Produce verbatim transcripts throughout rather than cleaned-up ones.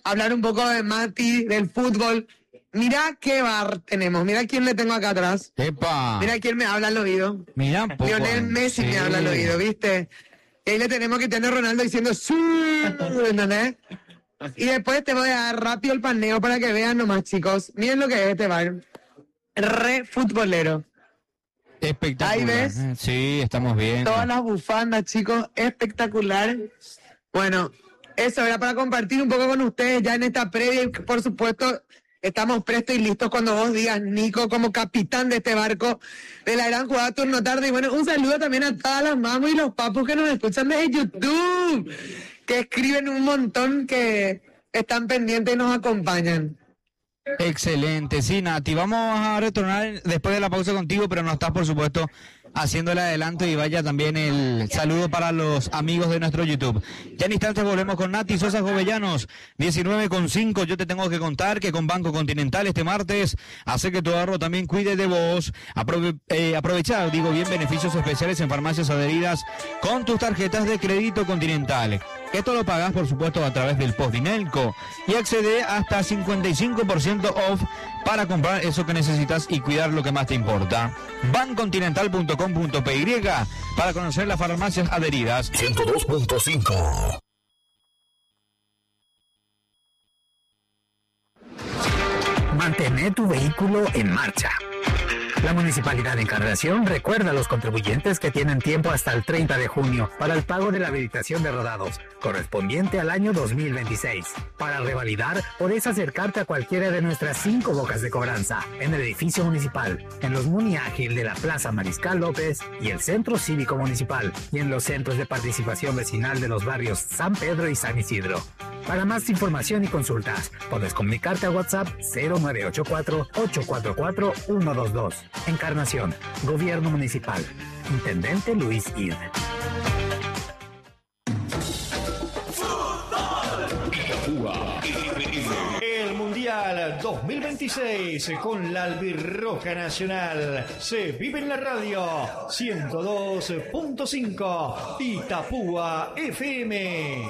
hablar un poco de Mati, del fútbol. Mirá qué bar tenemos, mirá quién le tengo acá atrás. ¡Epa! Mirá quién me habla al oído. Mirá, poco. Lionel Messi Sí. me habla al oído, ¿viste? Y ahí le tenemos que tener a Ronaldo diciendo ¡sí! ¿Entendés? Y después te voy a dar rápido el paneo para que vean nomás, chicos. Miren lo que es este bar. Re futbolero. Espectacular. Ahí ves. Sí, estamos bien. Todas las bufandas, chicos, espectacular. Bueno, eso era para compartir un poco con ustedes ya en esta previa. Y por supuesto, estamos prestos y listos cuando vos digas, Nico, como capitán de este barco de la gran jugada turno tarde. Y bueno, un saludo también a todas las mamos y los papus que nos escuchan desde YouTube, que escriben un montón, que están pendientes y nos acompañan. Excelente, sí, Nati, vamos a retornar después de la pausa contigo, pero no estás, por supuesto, haciendo el adelanto y vaya también el saludo para los amigos de nuestro YouTube. Ya en instantes volvemos con Nati Sosa Jovellanos, diecinueve con cinco. Yo te tengo que contar que con Banco Continental este martes hace que tu ahorro también cuide de vos. Aprove eh, aprovechar, digo bien, beneficios especiales en farmacias adheridas con tus tarjetas de crédito Continental. Esto lo pagás, por supuesto, a través del Postdinelco y accede hasta cincuenta y cinco por ciento off para comprar eso que necesitas y cuidar lo que más te importa. bancontinental punto com punto p y para conocer las farmacias adheridas. ciento dos punto cinco. Mantén tu vehículo en marcha. La Municipalidad de Encarnación recuerda a los contribuyentes que tienen tiempo hasta el treinta de junio para el pago de la habilitación de rodados, correspondiente al año dos mil veintiséis. Para revalidar, podés acercarte a cualquiera de nuestras cinco bocas de cobranza, en el edificio municipal, en los Muni Ágil de la Plaza Mariscal López y el Centro Cívico Municipal, y en los centros de participación vecinal de los barrios San Pedro y San Isidro. Para más información y consultas, puedes comunicarte a WhatsApp cero nueve ocho cuatro, ocho cuatro cuatro, uno dos dos. Encarnación, Gobierno Municipal. Intendente Luis Id. El Mundial dos mil veintiséis con la Albirroja Nacional se vive en la radio ciento dos punto cinco Itapúa F M.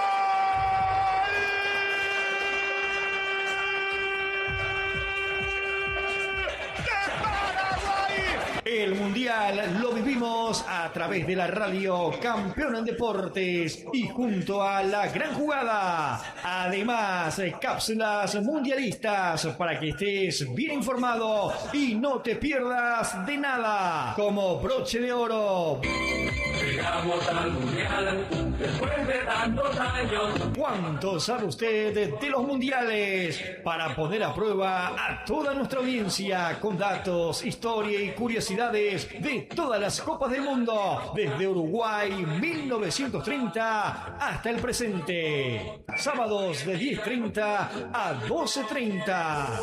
El Mundial lo vivimos a través de la radio Campeón en Deportes y junto a la gran jugada. Además, cápsulas mundialistas para que estés bien informado y no te pierdas de nada. Como broche de oro. Llegamos al Mundial después de tantos años. ¿Cuánto sabe usted de los mundiales? Para poner a prueba a toda nuestra audiencia con datos, historia y curiosidades de todas las copas del mundo, desde Uruguay mil novecientos treinta hasta el presente. Sábados de diez treinta a doce treinta.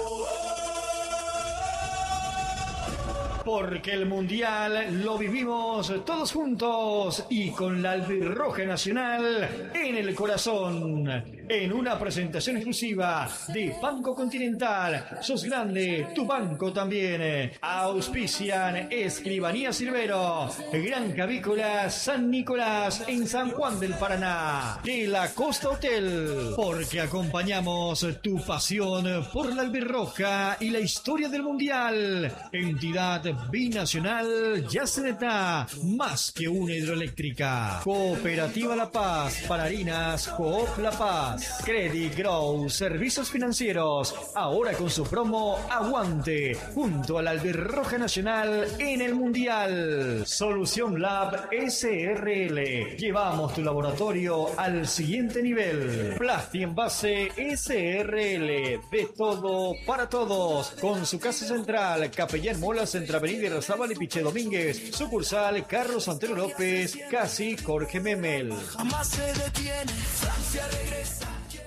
Porque el Mundial lo vivimos todos juntos y con la Albirroja Nacional en el corazón. En una presentación exclusiva de Banco Continental. Sos grande, tu banco también. Auspician Escribanía Silvero, Gran Avícola San Nicolás en San Juan del Paraná. De la Costa Hotel. Porque acompañamos tu pasión por la Albirroja y la historia del Mundial. Entidad binacional Yaceneta, más que una hidroeléctrica. Cooperativa La Paz, para harinas Coop La Paz. Credit Grow, servicios financieros, ahora con su promo Aguante, junto a la Albirroja Nacional en el Mundial. Solución Lab S R L, llevamos tu laboratorio al siguiente nivel. Plasti Envase S R L, de todo para todos, con su casa central, Capellán Molas, entre Avenida Irarrázaval y Piche Domínguez, sucursal Carlos Santero López, casi Jorge Memel. Jamás se detiene, Francia regresa.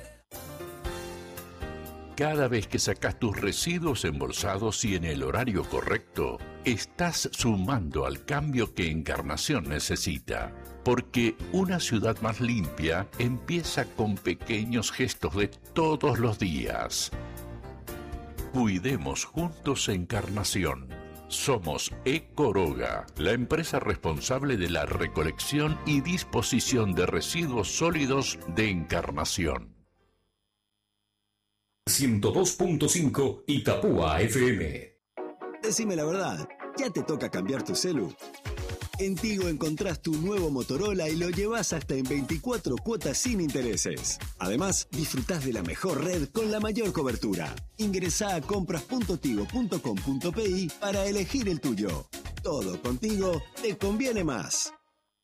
Cada vez que sacas tus residuos embolsados y en el horario correcto, estás sumando al cambio que Encarnación necesita. Porque una ciudad más limpia empieza con pequeños gestos de todos los días. Cuidemos juntos Encarnación. Somos Ecoroga, la empresa responsable de la recolección y disposición de residuos sólidos de Encarnación. ciento dos punto cinco Itapúa F M. Decime la verdad, ¿ya te toca cambiar tu celu? En Tigo encontrás tu nuevo Motorola y lo llevas hasta en veinticuatro cuotas sin intereses. Además, disfrutás de la mejor red con la mayor cobertura. Ingresá a compras punto tigo punto com punto pi para elegir el tuyo. Todo contigo te conviene más.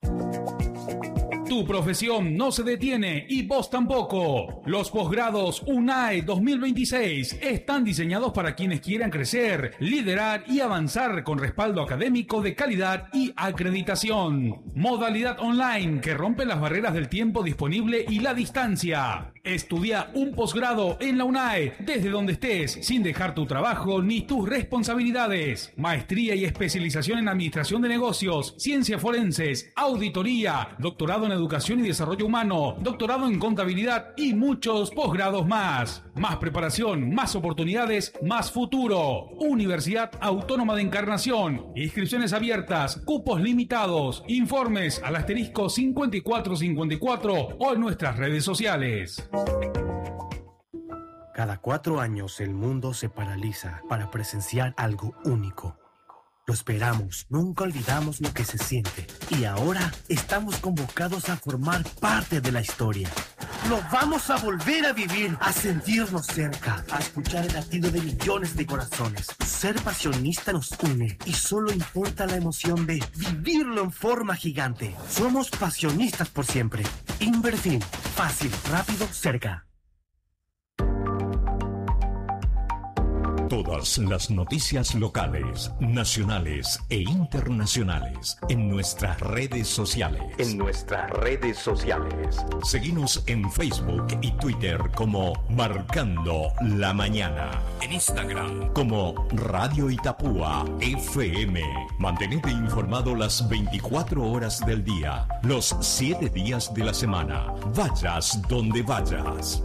Tu profesión no se detiene y vos tampoco. Los posgrados UNAE dos mil veintiséis están diseñados para quienes quieran crecer, liderar y avanzar con respaldo académico de calidad y acreditación. Modalidad online que rompe las barreras del tiempo disponible y la distancia. Estudia un posgrado en la UNAE desde donde estés, sin dejar tu trabajo ni tus responsabilidades. Maestría y especialización en administración de negocios, ciencias forenses, auditoría, doctorado en educación y desarrollo humano, doctorado en contabilidad y muchos posgrados más. Más preparación, más oportunidades, más futuro. Universidad Autónoma de Encarnación. Inscripciones abiertas, cupos limitados. Informes al asterisco cincuenta y cuatro cincuenta y cuatro o en nuestras redes sociales. Cada cuatro años el mundo se paraliza para presenciar algo único. Lo esperamos, nunca olvidamos lo que se siente. Y ahora estamos convocados a formar parte de la historia. Lo vamos a volver a vivir, a sentirnos cerca, a escuchar el latido de millones de corazones. Ser pasionista nos une y solo importa la emoción de vivirlo en forma gigante. Somos pasionistas por siempre. Invertir, fácil, rápido, cerca. Todas las noticias locales, nacionales e internacionales en nuestras redes sociales. En nuestras redes sociales. Seguinos en Facebook y Twitter como Marcando la Mañana. En Instagram como Radio Itapúa F M. Mantenete informado las veinticuatro horas del día, los siete días de la semana. Vayas donde vayas.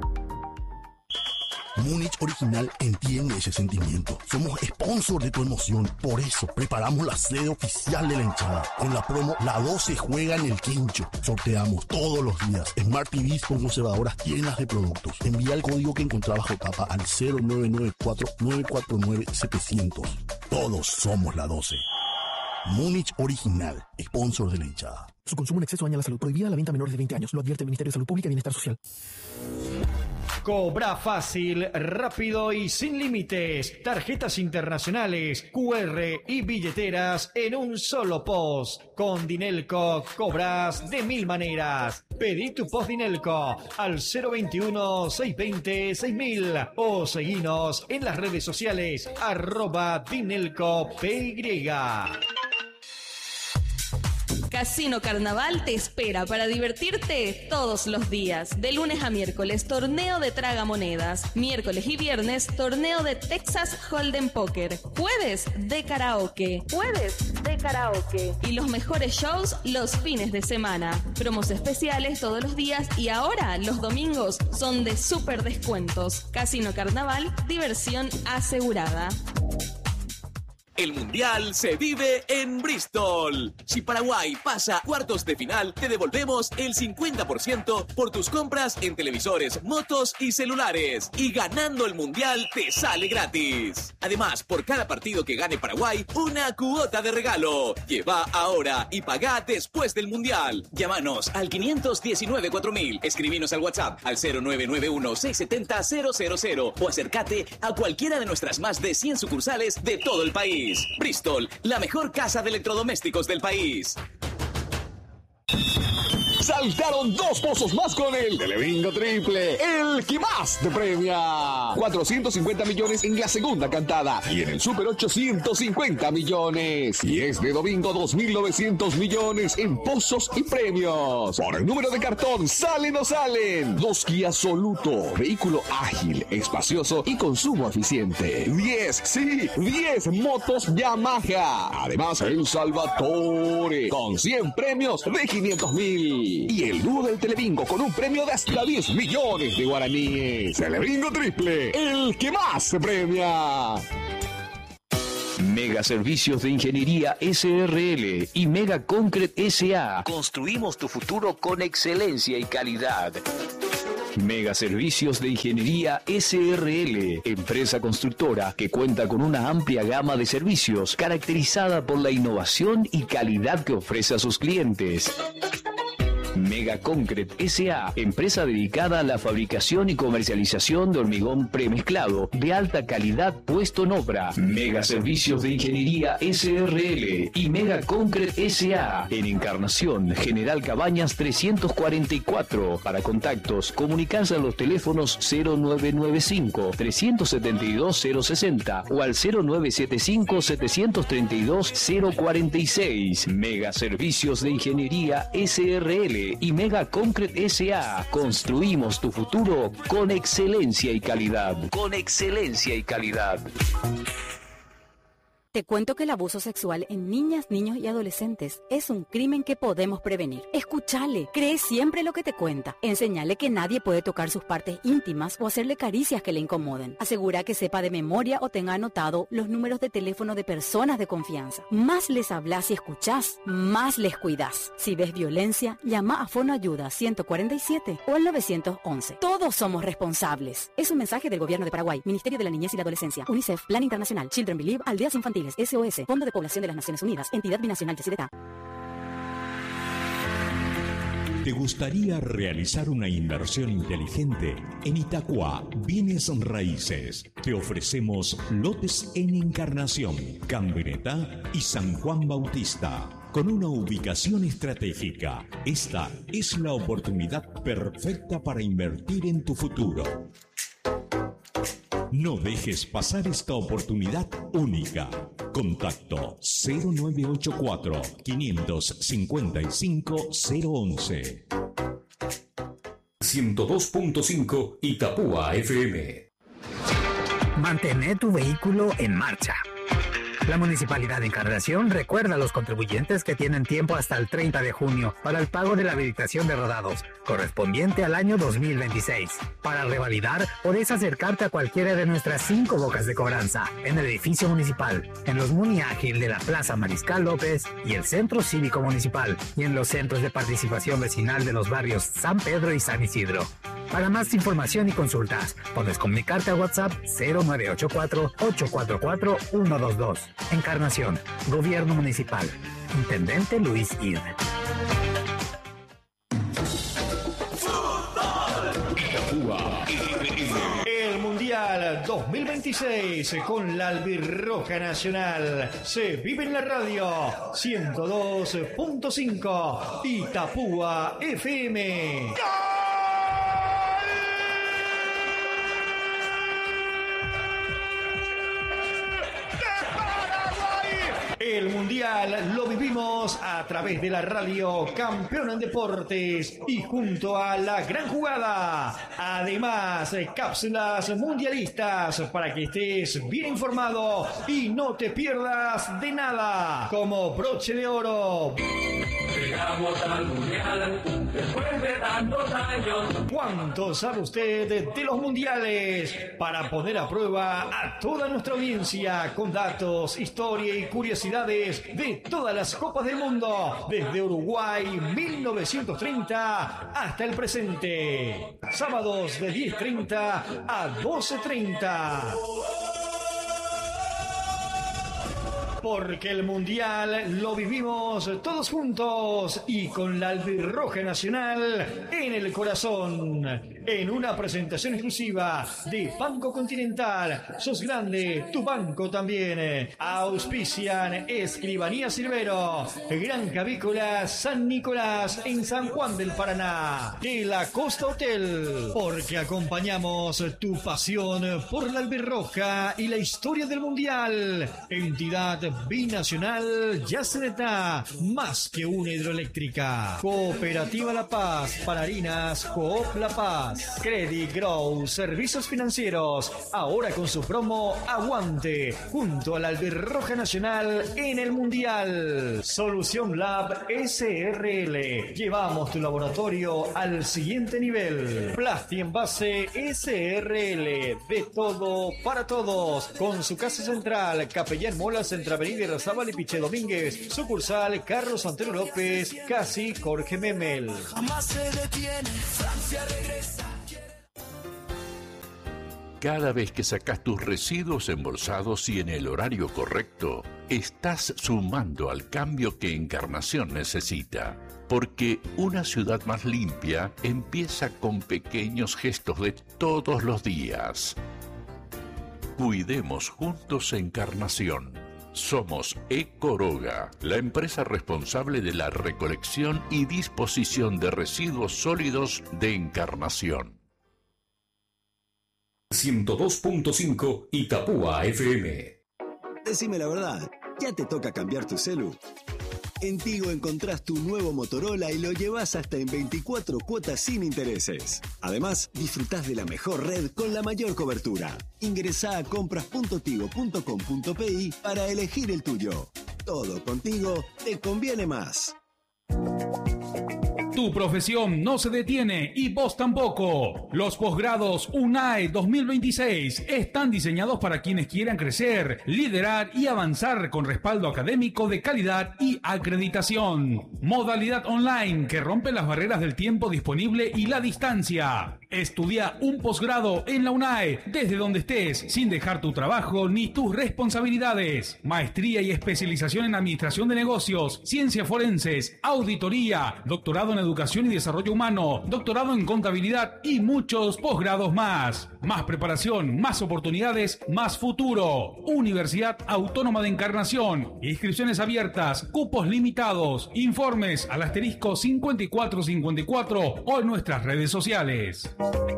Múnich Original entiende ese sentimiento. Somos sponsor de tu emoción. Por eso preparamos la sede oficial de la hinchada. Con la promo La doce juega en el quincho. Sorteamos todos los días Smart T Vs con conservadoras llenas de productos. Envía el código que encontrás bajo tapa al cero nueve nueve cuatro nueve cuatro nueve siete cero cero. Todos somos la doce. Múnich Original, sponsor de la hinchada. Su consumo en exceso daña la salud. Prohibida la venta a menores de veinte años. Lo advierte el Ministerio de Salud Pública y Bienestar Social. Cobra fácil, rápido y sin límites. Tarjetas internacionales, Q R y billeteras en un solo post. Con Dinelco cobras de mil maneras. Pedí tu post Dinelco al cero veintiuno, seiscientos veinte, seis mil o seguinos en las redes sociales arroba Dinelco P Y. Casino Carnaval te espera para divertirte todos los días. De lunes a miércoles, torneo de tragamonedas. Miércoles y viernes, torneo de Texas Hold'em Poker. Jueves de karaoke. Jueves de karaoke. Y los mejores shows los fines de semana. Promos especiales todos los días y ahora los domingos son de súper descuentos. Casino Carnaval, diversión asegurada. El Mundial se vive en Bristol. Si Paraguay pasa a cuartos de final, te devolvemos el cincuenta por ciento por tus compras en televisores, motos y celulares. Y ganando el Mundial te sale gratis. Además, por cada partido que gane Paraguay, una cuota de regalo. Lleva ahora y pagá después del Mundial. Llámanos al quinientos diecinueve cuatro mil. Escribinos al WhatsApp al cero nueve nueve uno, seis siete cero, cero cero cero o acércate a cualquiera de nuestras más de cien sucursales de todo el país. Bristol, la mejor casa de electrodomésticos del país. Saltaron dos pozos más con el Telebingo Triple, el que más te premia. cuatrocientos cincuenta millones en la segunda cantada y en el Super ochocientos cincuenta millones. Y este domingo dos mil novecientos millones en pozos y premios. Por el número de cartón, salen o salen. Dos Kia Soluto, vehículo ágil, espacioso y consumo eficiente. diez, sí, diez motos Yamaha. Además, el Salvatore, con cien premios de quinientos mil. Y el dúo del Telebingo con un premio de hasta diez millones de guaraníes. Telebingo Triple, el que más se premia. Mega Servicios de Ingeniería S R L y Mega Concrete S A. Construimos tu futuro con excelencia y calidad. Mega Servicios de Ingeniería S R L, empresa constructora que cuenta con una amplia gama de servicios caracterizada por la innovación y calidad que ofrece a sus clientes. Mega Concrete S A, empresa dedicada a la fabricación y comercialización de hormigón premezclado de alta calidad puesto en obra. Mega Servicios de Ingeniería S R L y Mega Concrete S A en Encarnación, General Cabañas trescientos cuarenta y cuatro. Para contactos, comunicarse a los teléfonos cero nueve nueve cinco, tres siete dos, cero sesenta o al cero nueve siete cinco, siete tres dos, cero cuarenta y seis. Mega Servicios de Ingeniería S R L y Mega Concrete S A. Construimos tu futuro con excelencia y calidad. Con excelencia y calidad. Te cuento que el abuso sexual en niñas, niños y adolescentes es un crimen que podemos prevenir. Escúchale, cree siempre lo que te cuenta. Enséñale que nadie puede tocar sus partes íntimas o hacerle caricias que le incomoden. Asegura que sepa de memoria o tenga anotado los números de teléfono de personas de confianza. Más les hablas y escuchás, más les cuidás. Si ves violencia, llama a Fono Ayuda ciento cuarenta y siete o al nueve once. Todos somos responsables. Es un mensaje del Gobierno de Paraguay, Ministerio de la Niñez y la Adolescencia, UNICEF, Plan Internacional, Children Believe, Aldeas Infantiles, S O S, Fondo de Población de las Naciones Unidas, Entidad Binacional de Yacyretá. ¿Te gustaría realizar una inversión inteligente? En Itacua, Bienes Raíces. Te ofrecemos lotes en Encarnación, Camberetá y San Juan Bautista. Con una ubicación estratégica, esta es la oportunidad perfecta para invertir en tu futuro. No dejes pasar esta oportunidad única. Contacto cero nueve ocho cuatro, cinco cinco cinco, cero once. ciento dos punto cinco Itapúa F M. Mantener tu vehículo en marcha. La Municipalidad de Encarnación recuerda a los contribuyentes que tienen tiempo hasta el treinta de junio para el pago de la habilitación de rodados, correspondiente al año dos mil veintiséis. Para revalidar, podés acercarte a cualquiera de nuestras cinco bocas de cobranza, en el edificio municipal, en los Muni Ágil de la Plaza Mariscal López y el Centro Cívico Municipal, y en los centros de participación vecinal de los barrios San Pedro y San Isidro. Para más información y consultas, puedes comunicarte a WhatsApp cero nueve ocho cuatro, ocho cuatro cuatro, uno dos dos. Encarnación, Gobierno Municipal. Intendente Luis Id. El Mundial dos mil veintiséis con la Albirroja Nacional se vive en la radio ciento dos punto cinco Itapúa F M. El Mundial lo vivimos a través de la radio Campeón en Deportes y junto a La Gran Jugada. Además, cápsulas mundialistas para que estés bien informado y no te pierdas de nada. Como broche de oro. Llegamos al Mundial después de tantos años. ¿Cuánto sabe usted de los mundiales? Para poner a prueba a toda nuestra audiencia con datos, historia y curiosidades de todas las copas del mundo, desde Uruguay mil novecientos treinta hasta el presente. Sábados de diez treinta a doce treinta. Porque el Mundial lo vivimos todos juntos y con la Albirroja Nacional en el corazón. En una presentación exclusiva de Banco Continental. Sos grande, tu banco también. Auspician Escribanía Silvero, Granja Avícola San Nicolás en San Juan del Paraná. De la Costa Hotel. Porque acompañamos tu pasión por la Albirroja y la historia del Mundial. Entidad Binacional Yacyretá, más que una hidroeléctrica. Cooperativa La Paz, para harinas Coop La Paz. Credit Grow, servicios financieros, ahora con su promo Aguante, junto a la Albirroja Nacional en el Mundial. Solución Lab S R L, llevamos tu laboratorio al siguiente nivel. Plasti Envase S R L, de todo para todos, con su casa central, Capellán Molas, entre Avenida Irarrázaval y Piche Domínguez, sucursal Carlos Antonio López, casi Jorge Memel. Jamás se detiene, Francia regresa. cada vez que sacas tus residuos embolsados y en el horario correcto, estás sumando al cambio que Encarnación necesita. Porque una ciudad más limpia empieza con pequeños gestos de todos los días. Cuidemos juntos Encarnación. Somos Ecoroga, la empresa responsable de la recolección y disposición de residuos sólidos de Encarnación. ciento dos punto cinco Itapúa F M. Decime la verdad, ¿ya te toca cambiar tu celu? En Tigo encontrás tu nuevo Motorola y lo llevas hasta en veinticuatro cuotas sin intereses. Además, disfrutás de la mejor red con la mayor cobertura. Ingresá a compras punto tigo punto com punto pi para elegir el tuyo. Todo contigo te conviene más. Tu profesión no se detiene y vos tampoco. Los posgrados UNAE dos mil veintiséis están diseñados para quienes quieran crecer, liderar y avanzar con respaldo académico de calidad y acreditación. Modalidad online que rompe las barreras del tiempo disponible y la distancia. Estudia un posgrado en la UNAE desde donde estés, sin dejar tu trabajo ni tus responsabilidades. Maestría y especialización en administración de negocios, ciencias forenses, auditoría, doctorado en educación y desarrollo humano, doctorado en contabilidad y muchos posgrados más. Más preparación, más oportunidades, más futuro. Universidad Autónoma de Encarnación. Inscripciones abiertas, cupos limitados. Informes al asterisco cincuenta y cuatro cincuenta y cuatro o en nuestras redes sociales.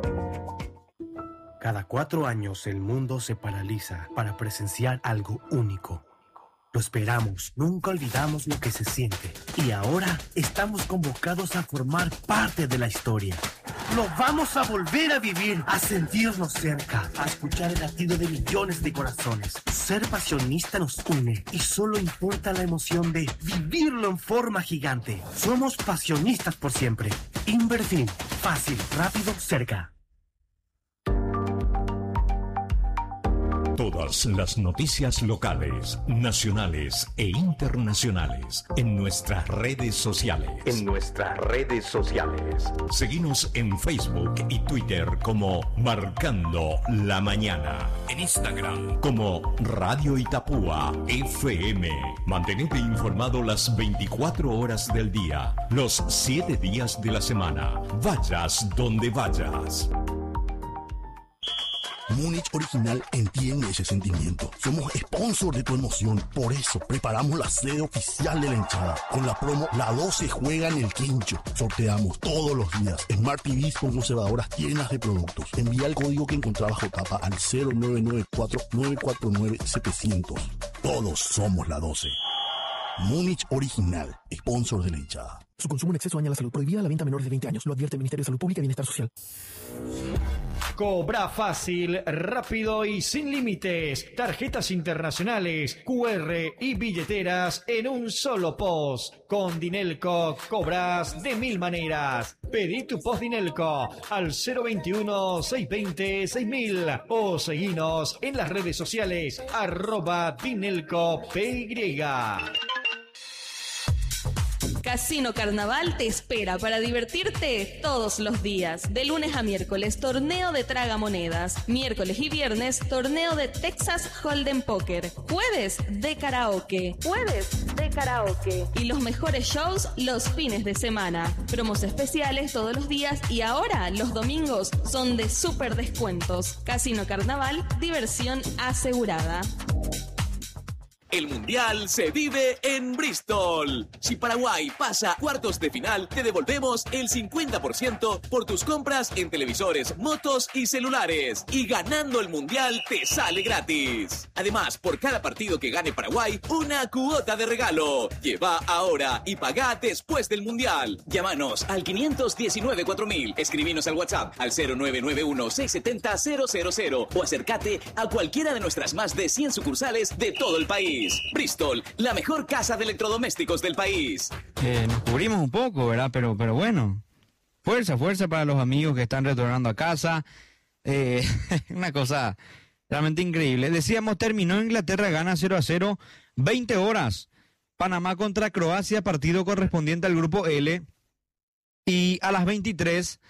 Cada cuatro años el mundo se paraliza para presenciar algo único. Lo esperamos, nunca olvidamos lo que se siente. Y ahora estamos convocados a formar parte de la historia. Lo vamos a volver a vivir, a sentirnos cerca, a escuchar el latido de millones de corazones. Ser pasionista nos une y solo importa la emoción de vivirlo en forma gigante. Somos pasionistas por siempre. Inverfin, fácil, rápido, cerca. Todas las noticias locales, nacionales e internacionales en nuestras redes sociales. En nuestras redes sociales. Seguinos en Facebook y Twitter como Marcando la Mañana. En Instagram como Radio Itapúa F M. Mantenete informado las veinticuatro horas del día, los siete días de la semana. Vayas donde vayas. Múnich Original entiende ese sentimiento. Somos sponsor de tu emoción. Por eso preparamos la sede oficial de la hinchada. Con la promo La doce juega en el quincho. Sorteamos todos los días Smart T Vs con conservadoras llenas de productos. Envía el código que encontraba J P al cero nueve nueve cuatro nueve cuatro nueve siete cero cero. Todos somos la doce. Múnich Original, sponsor de la hinchada. Su consumo en exceso daña la salud. Prohibida la venta a menores de veinte años. Lo advierte el Ministerio de Salud Pública y Bienestar Social. Cobra fácil, rápido y sin límites. Tarjetas internacionales, Q R y billeteras en un solo post. Con Dinelco cobras de mil maneras. Pedí tu post Dinelco al cero veintiuno, seiscientos veinte, seis mil o seguinos en las redes sociales arroba Dinelco P Y. Casino Carnaval te espera para divertirte todos los días. De lunes a miércoles, torneo de tragamonedas. Miércoles y viernes, torneo de Texas Hold'em Poker. Jueves de karaoke. Jueves de karaoke. Y los mejores shows los fines de semana. Promos especiales todos los días y ahora los domingos son de súper descuentos. Casino Carnaval, diversión asegurada. El Mundial se vive en Bristol. Si Paraguay pasa a cuartos de final, te devolvemos el cincuenta por ciento por tus compras en televisores, motos y celulares. Y ganando el Mundial te sale gratis. Además, por cada partido que gane Paraguay, una cuota de regalo. Lleva ahora y paga después del Mundial. Llámanos al quinientos diecinueve cuatro mil. Escribinos al WhatsApp al cero nueve nueve uno, seis siete cero, cero cero cero o acércate a cualquiera de nuestras más de cien sucursales de todo el país. Bristol, la mejor casa de electrodomésticos del país. Eh, nos cubrimos un poco, ¿verdad? Pero, pero bueno, fuerza, fuerza para los amigos que están retornando a casa. Eh, una cosa realmente increíble. Decíamos, terminó Inglaterra, gana cero a cero, veinte horas. Panamá contra Croacia, partido correspondiente al grupo L. Y a las veintitrés,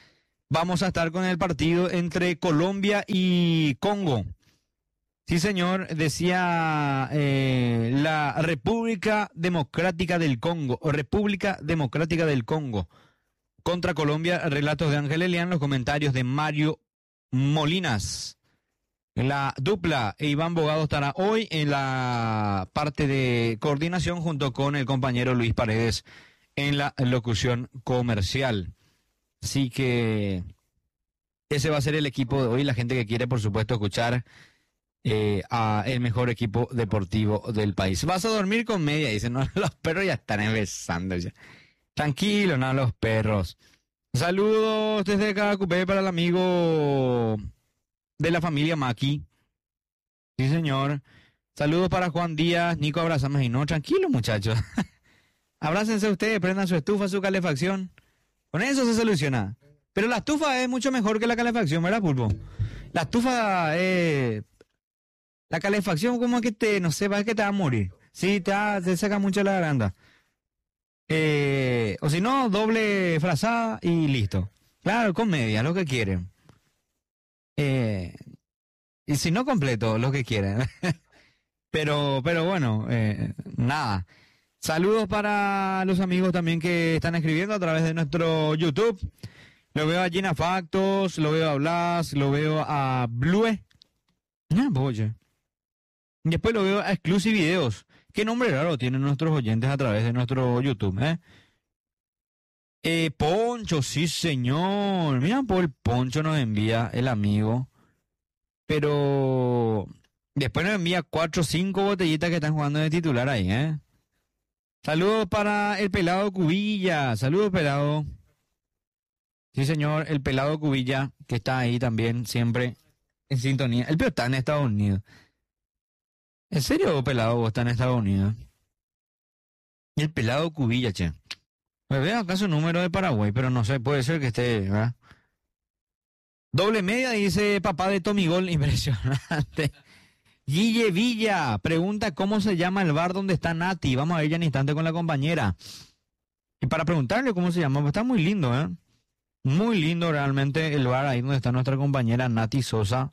vamos a estar con el partido entre Colombia y Congo. Sí, señor, decía eh, la República Democrática del Congo, o República Democrática del Congo, contra Colombia, relatos de Ángel Elian, los comentarios de Mario Molinas. La dupla e Iván Bogado estará hoy en la parte de coordinación junto con el compañero Luis Paredes en la locución comercial. Así que ese va a ser el equipo de hoy, la gente que quiere, por supuesto, escuchar Eh, a el mejor equipo deportivo del país. Vas a dormir con media, dicen, no, los perros ya están empezando ya. Tranquilo, no, los perros. Saludos desde Cacupé para el amigo de la familia Maki. Sí, señor. Saludos para Juan Díaz, Nico, abrazame y no, tranquilo, muchachos. Abrácense ustedes, prendan su estufa, su calefacción. Con eso se soluciona. Pero la estufa es mucho mejor que la calefacción, ¿verdad, Pulpo? La estufa es... La calefacción, como que te, no sé, va que te va a morir. Sí, te, va, te saca mucho la garganta. Eh, o si no, doble frazada y listo. Claro, con media, lo que quieren. Eh, y si no, completo, lo que quieren. pero, pero bueno, eh, nada. Saludos para los amigos también que están escribiendo a través de nuestro YouTube. Lo veo a Gina Factos, lo veo a Blas, lo veo a Blue. Ah, boye. Después lo veo a Exclusive Videos. Qué nombre raro tienen nuestros oyentes a través de nuestro YouTube, ¿eh? Eh, Poncho, sí señor. Mira, por el Poncho nos envía el amigo. Pero después nos envía cuatro o cinco botellitas que están jugando de titular ahí, ¿eh? Saludos para el pelado Cubilla. Saludos, pelado. Sí, señor, el pelado Cubilla, que está ahí también, siempre en sintonía. El peor está en Estados Unidos. ¿En serio, pelado, vos estás en Estados Unidos? Y el pelado Cubilla, che. Me veo acá su número de Paraguay, pero no sé, puede ser que esté, ¿verdad? Doble media, dice papá de Tommy Gol, impresionante. Guille Villa, pregunta cómo se llama el bar donde está Nati. Vamos a ir ya en instante con la compañera. Y para preguntarle cómo se llama, pues está muy lindo, ¿eh? Muy lindo realmente el bar ahí donde está nuestra compañera Nati Sosa.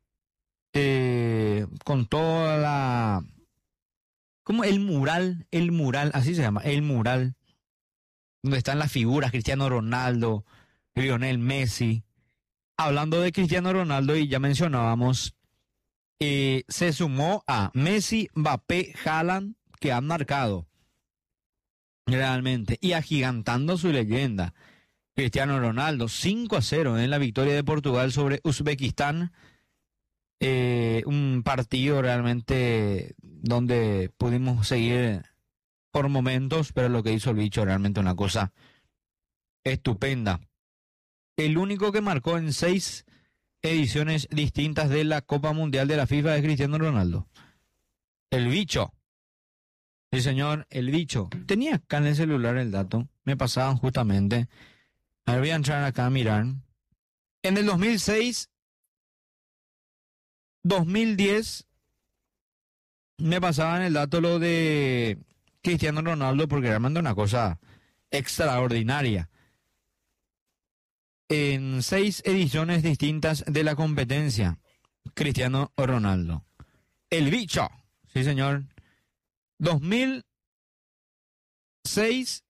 Eh, con toda la... ¿Cómo? El mural, el mural, así se llama, el mural. Donde están las figuras, Cristiano Ronaldo, Lionel Messi. Hablando de Cristiano Ronaldo, y ya mencionábamos, eh, se sumó a Messi, Mbappé, Haaland, que han marcado realmente, y agigantando su leyenda. Cristiano Ronaldo, cinco a cero en la victoria de Portugal sobre Uzbekistán. Eh, un partido realmente donde pudimos seguir por momentos, pero lo que hizo el bicho realmente una cosa estupenda. El único que marcó en seis ediciones distintas de la Copa Mundial de la FIFA es Cristiano Ronaldo. El bicho. Sí, señor, el bicho. Tenía acá en el celular el dato. Me pasaban justamente. A ver, voy a entrar acá a mirar. En el dos mil seis, dos mil diez, me pasaban el dato lo de Cristiano Ronaldo, porque realmente una cosa extraordinaria. En seis ediciones distintas de la competencia, Cristiano Ronaldo. El bicho, sí señor. dos mil seis,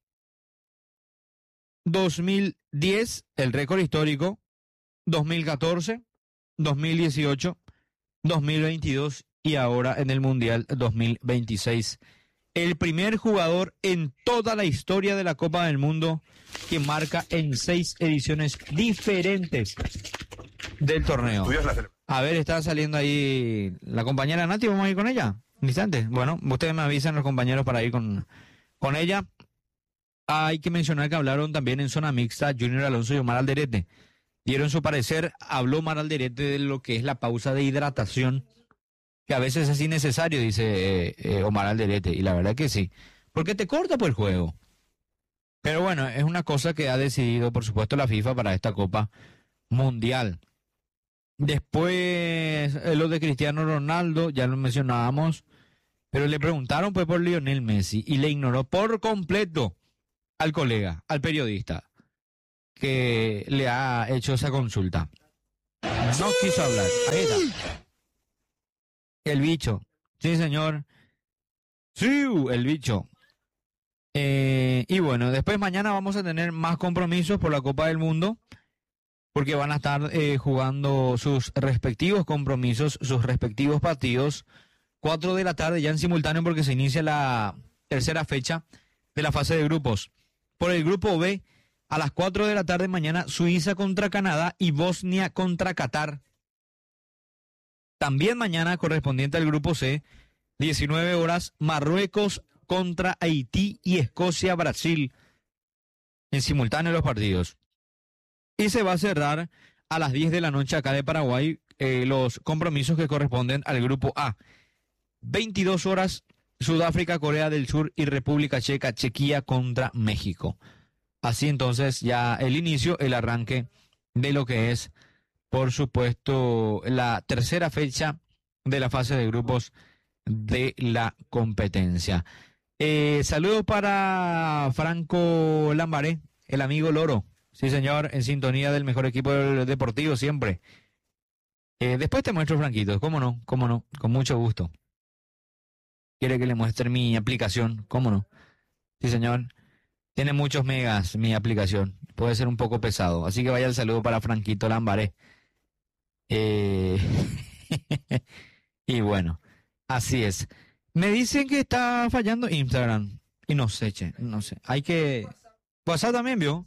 dos mil diez, el récord histórico, dos mil catorce, dos mil dieciocho, dos mil veintidós y ahora en el Mundial dos mil veintiséis. El primer jugador en toda la historia de la Copa del Mundo que marca en seis ediciones diferentes del torneo. A ver, está saliendo ahí la compañera Nati, ¿vamos a ir con ella? Un instante. Bueno, ustedes me avisan los compañeros para ir con, con ella. Hay que mencionar que hablaron también en zona mixta Junior Alonso y Omar Alderete. Dieron su parecer, habló Omar Alderete de lo que es la pausa de hidratación, que a veces es innecesario, dice eh, eh, Omar Alderete, y la verdad que sí, porque te corta por el juego. Pero bueno, es una cosa que ha decidido, por supuesto, la FIFA para esta Copa Mundial. Después, eh, lo de Cristiano Ronaldo, ya lo mencionábamos, pero le preguntaron pues por Lionel Messi y le ignoró por completo al colega, al periodista, que le ha hecho esa consulta. No quiso hablar. Ahí está. El bicho. Sí, señor. Sí, el bicho. Eh, y bueno, después mañana vamos a tener más compromisos por la Copa del Mundo, porque van a estar eh, jugando sus respectivos compromisos, sus respectivos partidos, cuatro de la tarde ya en simultáneo, porque se inicia la tercera fecha de la fase de grupos. Por el grupo B, a las cuatro de la tarde mañana, Suiza contra Canadá y Bosnia contra Qatar. También mañana, correspondiente al grupo C, diecinueve horas, Marruecos contra Haití y Escocia-Brasil. En simultáneo los partidos. Y se va a cerrar a las diez de la noche acá de Paraguay eh, los compromisos que corresponden al grupo A. veintidós horas, Sudáfrica, Corea del Sur y República Checa, Chequia contra México. Así entonces ya el inicio, el arranque de lo que es, por supuesto, la tercera fecha de la fase de grupos de la competencia. Eh, saludos para Franco Lambaré, el amigo Loro. Sí, señor, en sintonía del mejor equipo deportivo siempre. Eh, después te muestro, Franquito, cómo no, cómo no, con mucho gusto. ¿Quiere que le muestre mi aplicación? ¿Cómo no? Sí, señor. Tiene muchos megas mi aplicación. Puede ser un poco pesado. Así que vaya el saludo para Franquito Lambaré. Eh... y bueno, así es. Me dicen que está fallando Instagram. Y no sé, che, no sé. Hay que... WhatsApp también, ¿vio?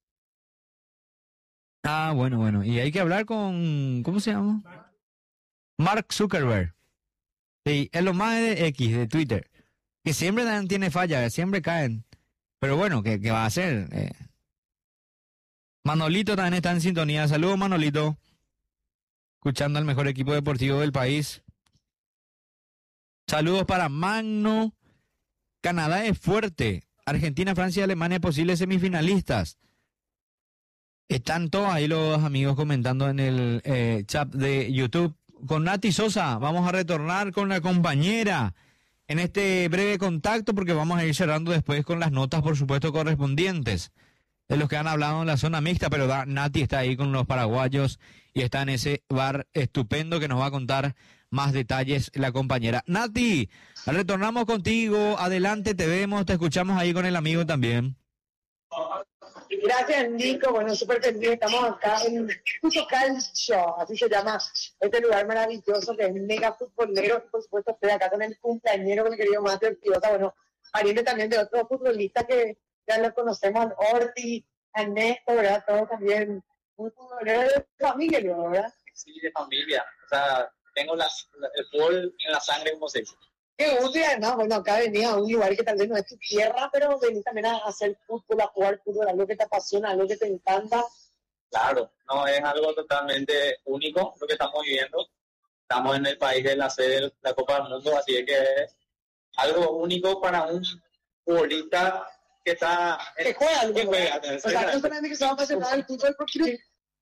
Ah, bueno, bueno. Y hay que hablar con... ¿Cómo se llama? Mark Zuckerberg. Sí, es lo más de X, de Twitter. Que siempre tiene falla, siempre caen. Pero bueno, ¿qué, qué va a hacer? Eh. Manolito también está en sintonía. Saludos, Manolito. Escuchando al mejor equipo deportivo del país. Saludos para Magno. Canadá es fuerte. Argentina, Francia y Alemania posibles semifinalistas. Están todos ahí los amigos comentando en el eh, chat de YouTube. Con Nati Sosa vamos a retornar con la compañera en este breve contacto, porque vamos a ir cerrando después con las notas, por supuesto, correspondientes de los que han hablado en la zona mixta, pero da, Nati está ahí con los paraguayos y está en ese bar estupendo que nos va a contar más detalles la compañera. Nati, retornamos contigo, adelante, te vemos, te escuchamos ahí con el amigo también. Gracias, Nico. Bueno, súper feliz. Estamos acá en Puto Calcio, así se llama este lugar maravilloso que es mega futbolero. Y por supuesto, estoy acá con el cumpleañero, con el querido Mateo Quiosa. Bueno, pariente también de otros futbolistas que ya los conocemos, Orti, Ernesto, ¿verdad? Todos también muy futboleros de familia, ¿verdad? Sí, de familia. O sea, tengo las, el fútbol en la sangre, como se dice. Qué gusto, y además, bueno, acá venía a un lugar que tal vez no es tu tierra, pero venís también a hacer fútbol, a jugar fútbol, algo que te apasiona, algo que te encanta. Claro, no, es algo totalmente único lo que estamos viviendo. Estamos en el país de la sede de la Copa del Mundo, así que es algo único para un futbolista que está... Que juega algo. Que juega. O sea, no solamente que se va a apasionar el fútbol, porque...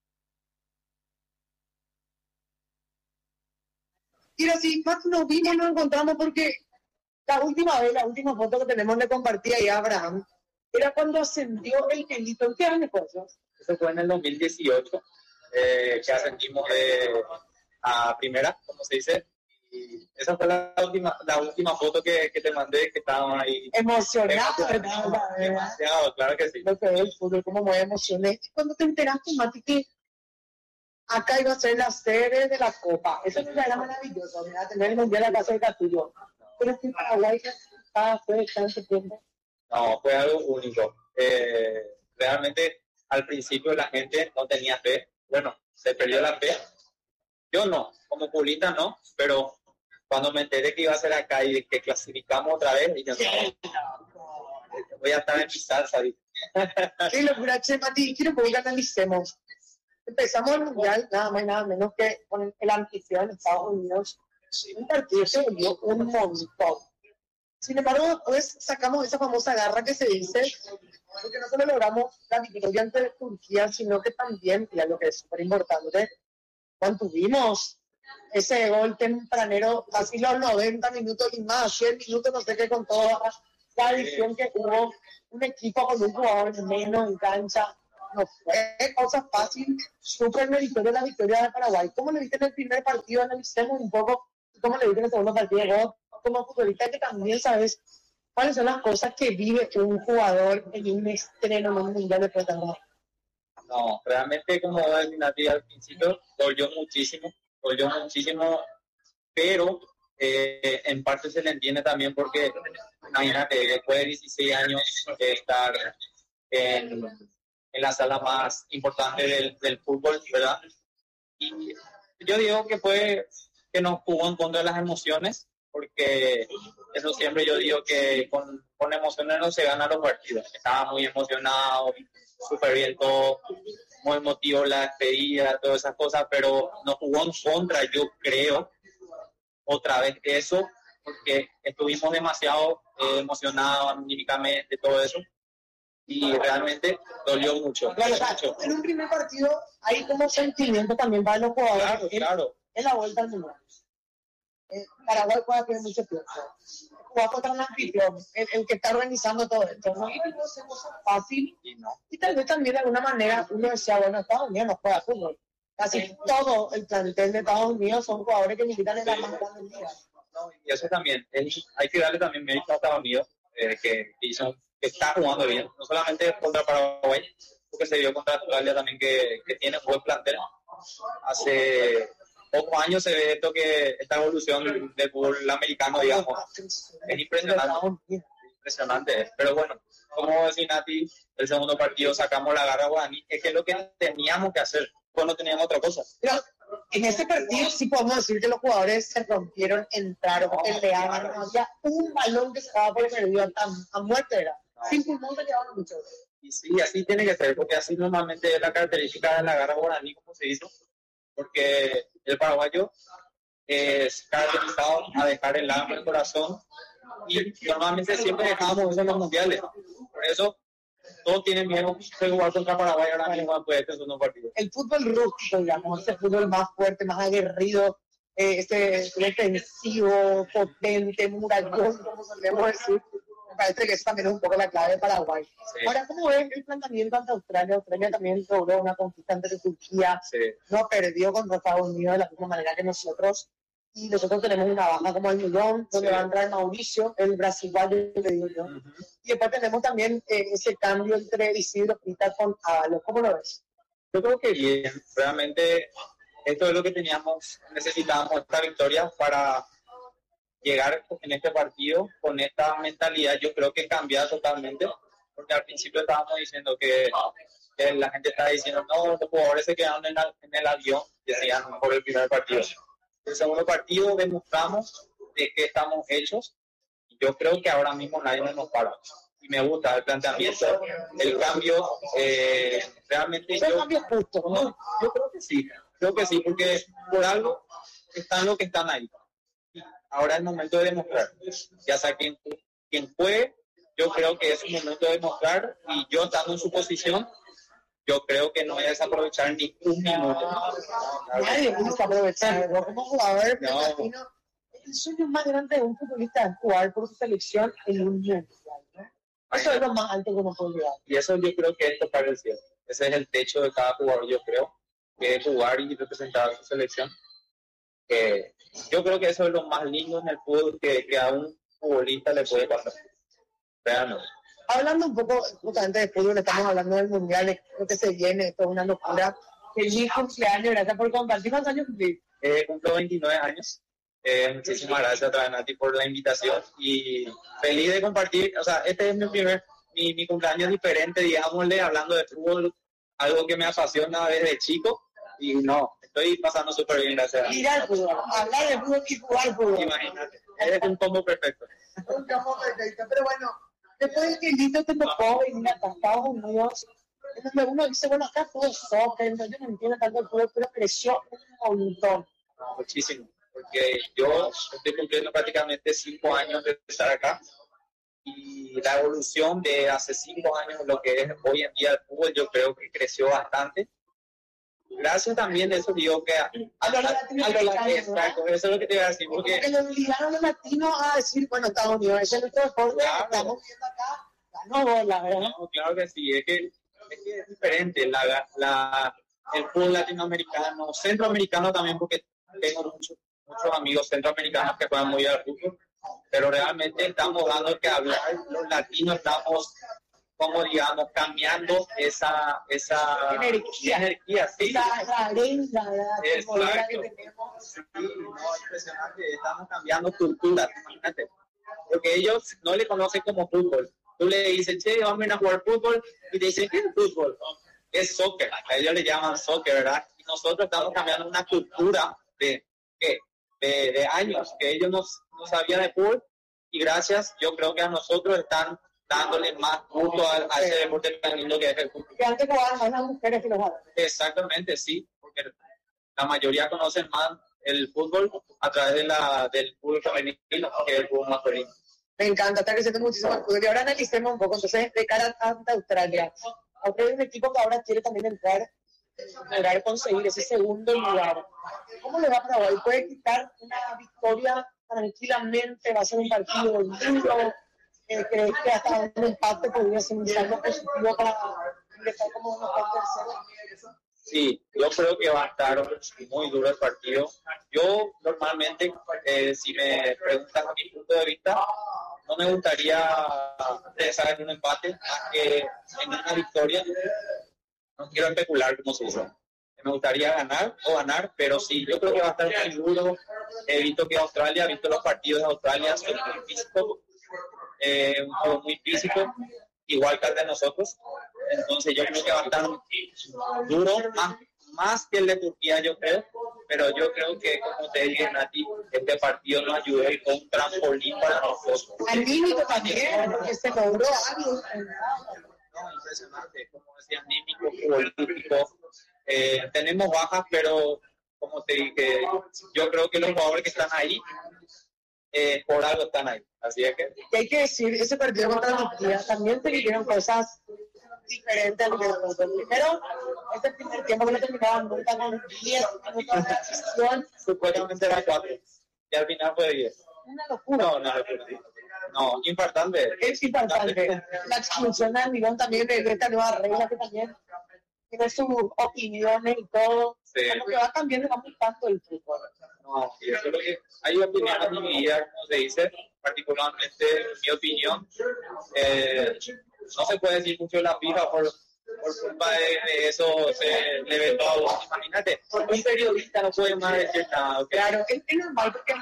Y así, más nos vimos, nos encontramos, porque la última vez, la última foto que tenemos le compartí ahí a Abraham, era cuando ascendió el Kelito. ¿En qué año fue eso? Eso fue en el dos mil dieciocho, eh, que ascendimos de, a primera, como se dice, y esa fue la última, la última foto que, que te mandé, que estábamos ahí. Emocionado, demasiado, demasiado, claro que sí. Lo que es el fútbol, como me emocioné. Cuando te enteraste, Mati, que acá iba a ser la sede de la Copa. Eso era maravilloso, ¿verdad? Tener el Mundial acá cerca tuyo. Pero es que Paraguay está fue tanto tiempo. No, fue algo único. Eh, realmente, al principio la gente no tenía fe. Bueno, se perdió la fe. Yo no, como futbolista no, pero cuando me enteré que iba a ser acá y que clasificamos otra vez, dije, no, voy a estar en mi salsa. Qué locura, che, Mati, quiero que analicemos. Empezamos el Mundial, nada más y nada menos que con el anfitrión en Estados Unidos. Un partido se volvió un montón. Sin embargo, pues sacamos esa famosa garra que se dice, porque no solo logramos la victoria ante Turquía, sino que también, y algo que es súper importante, mantuvimos ese gol tempranero, así los noventa minutos y más, cien minutos, no sé qué, con toda la adición que hubo, un equipo con un jugador menos en cancha. no fue cosa fácil, súper meritorio la victoria de Paraguay. ¿Cómo le viste en el primer partido? Analicemos un poco cómo le viste en el segundo partido. Vos, como futbolista, que también sabes cuáles son las cosas que vive un jugador en un estreno en un mundial de plataforma. No, realmente, como decía al principio, dolió muchísimo, dolió muchísimo, pero eh, en parte se le entiende también porque, imagínate, después de dieciséis años de estar en, en la sala más importante del, del fútbol, ¿verdad? Y yo digo que fue que nos jugó en contra de las emociones, porque eso siempre yo digo que con, con emociones no se ganan los partidos. Estaba muy emocionado, súper bien todo, muy emotivo la despedida, todas esas cosas, pero nos jugó en contra, yo creo, otra vez eso, porque estuvimos demasiado eh, emocionados anímicamente, todo eso, y realmente dolió mucho. Claro, mucho. En un primer partido hay como sentimiento también para los jugadores. Claro, claro. Es la vuelta al mundial. Eh, Paraguay juega con mucho tiempo. Juega contra un anfitrión, el, el que está organizando todo esto. ¿No? Y no es cosa fácil. Y, no. y tal vez también de alguna manera uno decía, bueno, Estados Unidos no juega fútbol. Casi todo el plantel de Estados Unidos son jugadores que militan en las más grandes ligas. No, y eso también, es, hay que darle también mérito a Estados Unidos, eh, que, hizo, que está jugando bien, no solamente contra Paraguay, porque se dio contra Australia también, que, que tiene buen plantel. Hace pocos años se ve esto, que esta evolución del fútbol americano, digamos, es impresionante, impresionante, pero bueno, como decía Nati, el segundo partido sacamos la garra guaraní, es que es lo que teníamos que hacer, pues no teníamos otra cosa. Pero en ese partido sí podemos decir que los jugadores se rompieron, entraron, peleaban, no había un balón que se estaba por perdido, a, a muerte era, sin pulmón se llevaban mucho. Y sí, así tiene que ser, porque así normalmente es la característica de la garra guaraní, como se hizo, porque el paraguayo es caracterizado a dejar el alma, el corazón, y normalmente siempre dejábamos eso en los mundiales. Por eso todos tienen miedo de jugar contra Paraguay ahora mismo después de este segundo partido. El fútbol rústico, digamos, ese fútbol más fuerte, más aguerrido, eh, ese defensivo, potente, murallón, como solemos decir. Me parece que eso también es un poco la clave de Paraguay. Sí. Ahora, ¿cómo ves el planteamiento ante Australia? Australia también logró una conquista ante Turquía, sí. No perdió contra Estados Unidos de la misma manera que nosotros. Y nosotros tenemos una baja como el millón, donde sí. Va a entrar Mauricio, el brasileño, le digo yo. Uh-huh. Y después tenemos también eh, ese cambio entre Isidro Pita con Ábalos. ¿Cómo lo ves? Yo creo que bien. Realmente esto es lo que teníamos, necesitábamos esta victoria para llegar en este partido con esta mentalidad. Yo creo que cambiar totalmente, porque al principio estábamos diciendo que, que la gente estaba diciendo, no, los jugadores se quedaron en, la, en el avión, decían por el primer partido. El segundo partido demostramos de que estamos hechos, y yo creo que ahora mismo nadie nos para. Y me gusta el planteamiento, el cambio, eh, realmente yo, cambio justo, ¿no? Yo creo que sí, creo que sí, porque por algo están los que están ahí. Ahora es el momento de demostrar, ya sea quien, quien juegue, yo creo que es un momento de demostrar, y yo estando en su posición, yo creo que no voy a desaprovechar ni un minuto. Nadie puede desaprovechar, ¿no? Como jugador no. Latino, el sueño más grande de un futbolista es jugar por su selección en un mundial, ¿no? Eso es lo más alto que uno puede llegar. Y eso yo creo que es tocar el cielo. Ese es el techo de cada jugador, yo creo, que es jugar y representar a su selección. Que yo creo que eso es lo más lindo en el fútbol que, que a un futbolista le puede pasar. Realmente. Hablando un poco justamente de fútbol, estamos hablando del mundial, creo que se viene, esto es una locura. Feliz cumpleaños, gracias por compartir. ¿Cuántos años cumplí? Eh, cumplo veintinueve años. Eh, muchísimas gracias otra vez, Nati, por la invitación, y feliz de compartir. O sea, este es mi primer, mi, mi cumpleaños diferente, digámosle, hablando de fútbol, algo que me apasiona desde chico, y no, estoy pasando súper bien, gracias. Mirar el fútbol, hablar de fútbol y jugar fútbol. Imagínate, es un combo perfecto. Un combo perfecto, pero bueno, después de que Lito te tocó venir a Estados Unidos, en donde uno dice, bueno, acá todo es soccer, yo no entiendo tanto el fútbol, pero creció un montón. No, muchísimo, porque yo estoy cumpliendo prácticamente cinco años de estar acá, y la evolución de hace cinco años, lo que es hoy en día el fútbol, yo creo que creció bastante. Gracias también de eso, digo que a, a, a, a, a, exacto, eso es lo que te iba a decir, porque le obligaron a los latinos a decir, bueno, Estados Unidos, ese es nuestro deporte, claro. Estamos viendo acá, ganó bola, ¿verdad? No, claro que sí, es que es que es diferente la, la, el fútbol latinoamericano, centroamericano también, porque tengo muchos muchos amigos centroamericanos que juegan muy bien al fútbol, pero realmente estamos dando que hablar, los latinos estamos, como digamos, cambiando esa esa energía, energía sí. esa rareza, ¿verdad? Que tenemos. Sí, no, impresionante, estamos cambiando cultura, imagínate, porque ellos no le conocen como fútbol. Tú le dices, che, vamos a ir a jugar fútbol, y te dicen, ¿qué es fútbol? Es soccer, a ellos le llaman soccer, ¿verdad? Y nosotros estamos cambiando una cultura de, ¿qué? de, de años, que ellos no, no sabían de fútbol, y gracias, yo creo que a nosotros están dándole más gusto a, a ese deporte tan lindo que es el fútbol. Que antes jugaban más las mujeres que los varones. Exactamente, sí, porque la mayoría conocen más el fútbol a través de la, del fútbol femenino que el fútbol masculino. Me encanta, está creciendo muchísimo el fútbol. Y ahora analicemos un poco, entonces, de cara a Australia. Australia es un equipo que ahora quiere también entrar, lograr conseguir ese segundo lugar. ¿Cómo le va a Paraguay? ¿Puede quitar una victoria tranquilamente? ¿Va a ser un partido duro? Eh, ¿Crees que hasta un empate podría ser un saldo positivo para ingresar como uno tercero? Sí, yo creo que va a estar muy duro el partido. Yo normalmente, eh, si me preguntas a mi punto de vista, no me gustaría pensar en un empate más que en una victoria. No quiero especular como se dice. Me gustaría ganar o ganar, pero sí, yo creo que va a estar muy duro. He visto que Australia, he visto los partidos de Australia, son muy físicos, eh, un juego muy físico, igual que el de nosotros. Entonces yo creo que va a estar duro, más, más que el de Turquía, yo creo, pero yo creo que, como te dije, Nati, este partido nos ayudó y fue un trampolín para nosotros. Anímico también, porque se logró algo. No, impresionante, como decía, anímico, político. Eh, tenemos bajas, pero como te dije, yo creo que los jugadores que están ahí, eh, por algo están ahí. Así es que... Y hay que decir, ese partido contra Turquía también se vivieron cosas diferentes al nivel de fútbol. Primero, este primer tiempo que no terminaban nunca con diez minutos de transición. Supuestamente era cuatro, y al final fue diez. Una locura. No, una locura. No, importante. Es importante. La expulsión de Almirón también de esta nueva regla que también tiene sus opiniones y todo. Sí. Como que va cambiando muy tanto el fútbol. No, yo creo que hay opiniones divididas, como se dice, particularmente mi opinión. Eh, no se puede decir mucho de la FIFA por, por culpa de, de eso, se le ve todo. Imagínate, un periodista no puede más decir nada. ¿Okay? Claro, es, es normal porque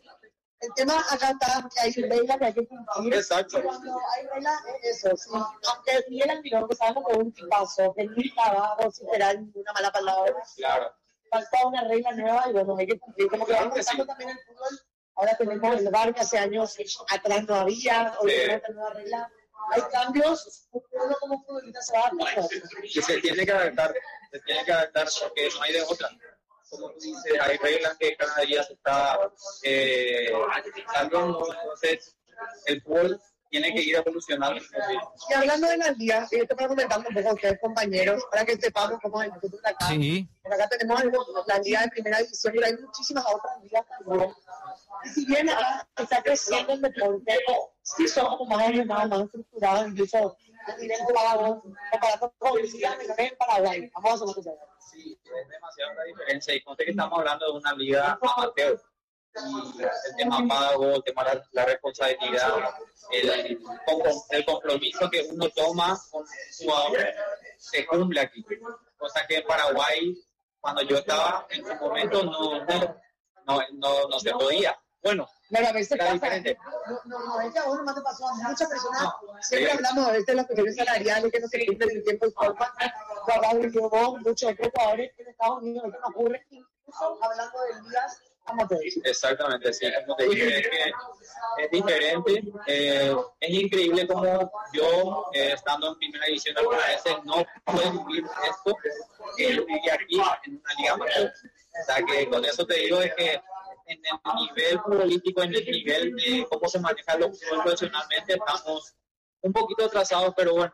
el tema acá está que hay reglas que hay que cumplir. Exacto. Y cuando hay reglas es eso, sí. Aunque Miguel Almirón, que sabemos que es un tipazo, que ni trabajo, sin esperar ninguna mala palabra. Claro. Falta una regla nueva y bueno, hay que cumplir. Como que vamos pasando también el fútbol. Ahora tenemos el V A R que hace años atrás no había, hoy tenemos esta nueva regla. Hay cambios, uno como futbolista se va a adaptar. Y se tiene que adaptar, se tiene que adaptar porque no hay de otra. Como tú dices, hay reglas que cada día se está eh, cambiando, entonces el fútbol tiene que ir evolucionando. Y hablando de las ligas, yo te voy comentando un poco a ustedes, compañeros, para que sepamos cómo es el fútbol acá. Sí. Por acá tenemos la liga de primera división y hay muchísimas otras ligas también. Y si bien acá está creciendo el deporte, sí son como más ordenados, más estructurados, incluso a nivel global, comparado con ligas menores en Paraguay. Vamos a hacer lo que Sí, es demasiada la diferencia. Y conste que estamos hablando de una liga amateur. Y el tema pago, el tema de la, la responsabilidad, el, el, el compromiso que uno toma con su jugador se cumple aquí. Cosa que en Paraguay, cuando yo estaba en su momento, no, no, no, no, no se podía. Bueno, pero a veces era pasa, diferente. No, no, no, es que a vos nomás te pasó a muchas personas. No, siempre sí. hablamos a veces de las cuestiones salariales que no se cumplen en tiempo y forma. Guardado que vos, muchos otros jugadores en Estados Unidos, esto no ocurre, incluso hablando de ligas amateurs. Exactamente, sí, como te dije, es que es diferente. Eh, es increíble como yo, eh, estando en primera división algunas veces, no puedo vivir esto que yo viví aquí en una liga amateur. O sea, que con eso te digo es que en el nivel político, en el nivel de cómo se manejan los clubes profesionalmente, estamos un poquito atrasados, pero bueno,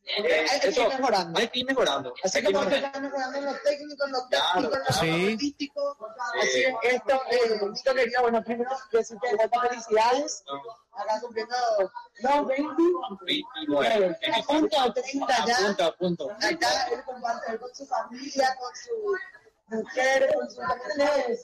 Eh, hay que eso, ir mejorando. hay que ir mejorando. Así Hay que ir vamos a mejorando. estar mejorando en lo técnico, en lo Claro, táctico, en lo sí. futbolístico. Así que esto, eh, Nico quería, bueno, primero decirte muchas felicidades. Acá cumpliendo los veintinueve. A punto, a treinta ya. A punto, a punto. Acá él comparte él con su familia, con su mujer, con su familia.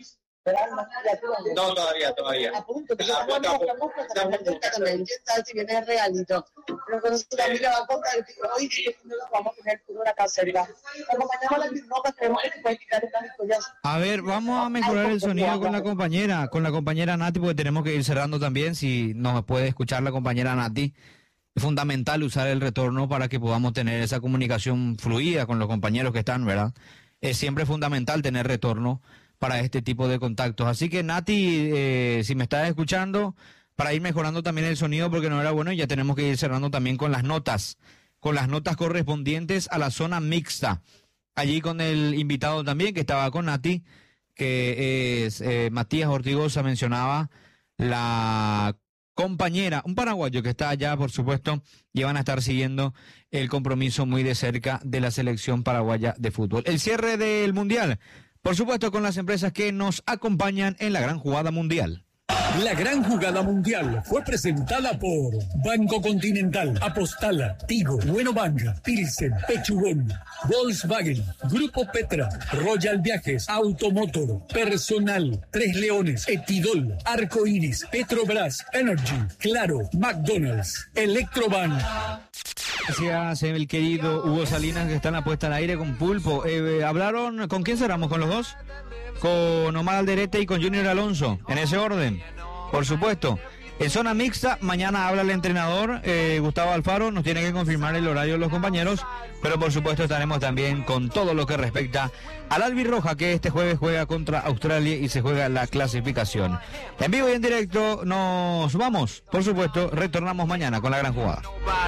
No, todavía, todavía. A punto, que A punto, a punto. también, quién sabe si viene el regalito. Pero con su familia va a contar el tío hoy y no lo vamos a tener por acá cerca. Acompañamos a la Birroja, creemos que se puede quitar estas victorias. A ver, vamos a mejorar el sonido con la compañera, con la compañera Nati, porque tenemos que ir cerrando también. Si nos puede escuchar la compañera Nati, es fundamental usar el retorno para que podamos tener esa comunicación fluida con los compañeros que están, ¿verdad? Es siempre fundamental tener retorno para este tipo de contactos. Así que Nati, eh, si me estás escuchando, para ir mejorando también el sonido, porque no era bueno, ya tenemos que ir cerrando también con las notas, con las notas correspondientes a la zona mixta. Allí con el invitado también, que estaba con Nati, que es eh, Matías Ortigosa, mencionaba la compañera, un paraguayo que está allá, por supuesto, y van a estar siguiendo el compromiso muy de cerca de la selección paraguaya de fútbol. El cierre del Mundial, por supuesto, con las empresas que nos acompañan en la gran jugada mundial. La gran jugada mundial fue presentada por Banco Continental, Apostala, Tigo, Bueno Banca, Pilsen, Pechugón, Volkswagen, Grupo Petra, Royal Viajes, Automotor, Personal, Tres Leones, Etidol, Arco Iris, Petrobras, Energy, Claro, McDonald's, Electroban. Gracias, el querido Hugo Salinas, que está en la puesta al aire con Pulpo. Eh, ¿Hablaron? ¿Con quién cerramos? ¿Con los dos? Con Omar Alderete y con Junior Alonso, en ese orden, por supuesto. En zona mixta, mañana habla el entrenador eh, Gustavo Alfaro, nos tiene que confirmar el horario de los compañeros, pero por supuesto estaremos también con todo lo que respecta al albirroja, que este jueves juega contra Australia y se juega la clasificación. En vivo y en directo nos vamos, por supuesto, retornamos mañana con la gran jugada.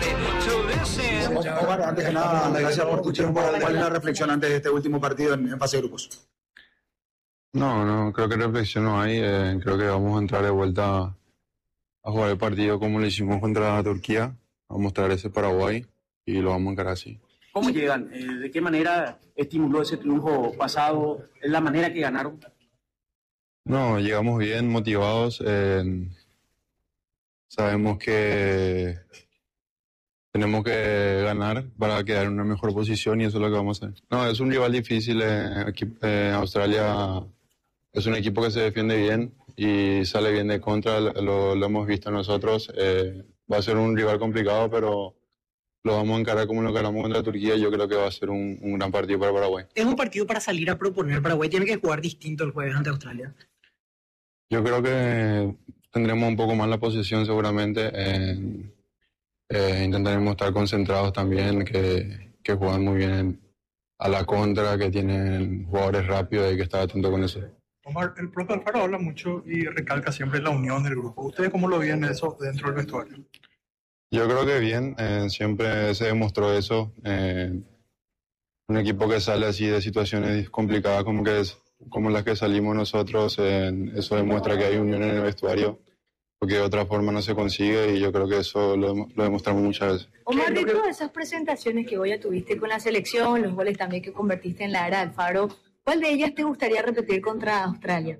Omar, antes que nada, gracias por escuchar un poco. ¿Cuál es la reflexión antes de este último partido en, en fase de grupos? No, no, creo que reflexión no hay. Eh, creo que vamos a entrar de vuelta a jugar el partido como lo hicimos contra Turquía, a mostrar ese Paraguay y lo vamos a encarar así. ¿Cómo llegan? Eh, ¿De qué manera estimuló ese triunfo pasado? ¿Es la manera que ganaron? No, llegamos bien, motivados. Eh, sabemos que tenemos que ganar para quedar en una mejor posición y eso es lo que vamos a hacer. No, es un rival difícil. Eh, aquí, eh, Australia es un equipo que se defiende bien y sale bien de contra, lo, lo hemos visto nosotros. Eh, va a ser un rival complicado, pero lo vamos a encarar como lo encaramos contra Turquía. Yo creo que va a ser un, un gran partido para Paraguay. Es un partido para salir a proponer. Paraguay tiene que jugar distinto el jueves ante Australia. Yo creo que tendremos un poco más la posesión seguramente. Eh, eh, intentaremos estar concentrados también, que, que juegan muy bien a la contra, que tienen jugadores rápidos y hay que estar atento con eso. Omar, el propio Alfaro habla mucho y recalca siempre la unión del grupo. ¿Ustedes cómo lo ven eso dentro del vestuario? Yo creo que bien, eh, siempre se demostró eso. Eh, un equipo que sale así de situaciones complicadas como, que es, como las que salimos nosotros, eh, eso demuestra que hay unión en el vestuario, porque de otra forma no se consigue y yo creo que eso lo, lo demostramos muchas veces. Omar, de todas esas presentaciones que hoy ya tuviste con la selección, los goles también que convertiste en la era de Alfaro, ¿cuál de ellas te gustaría repetir contra Australia?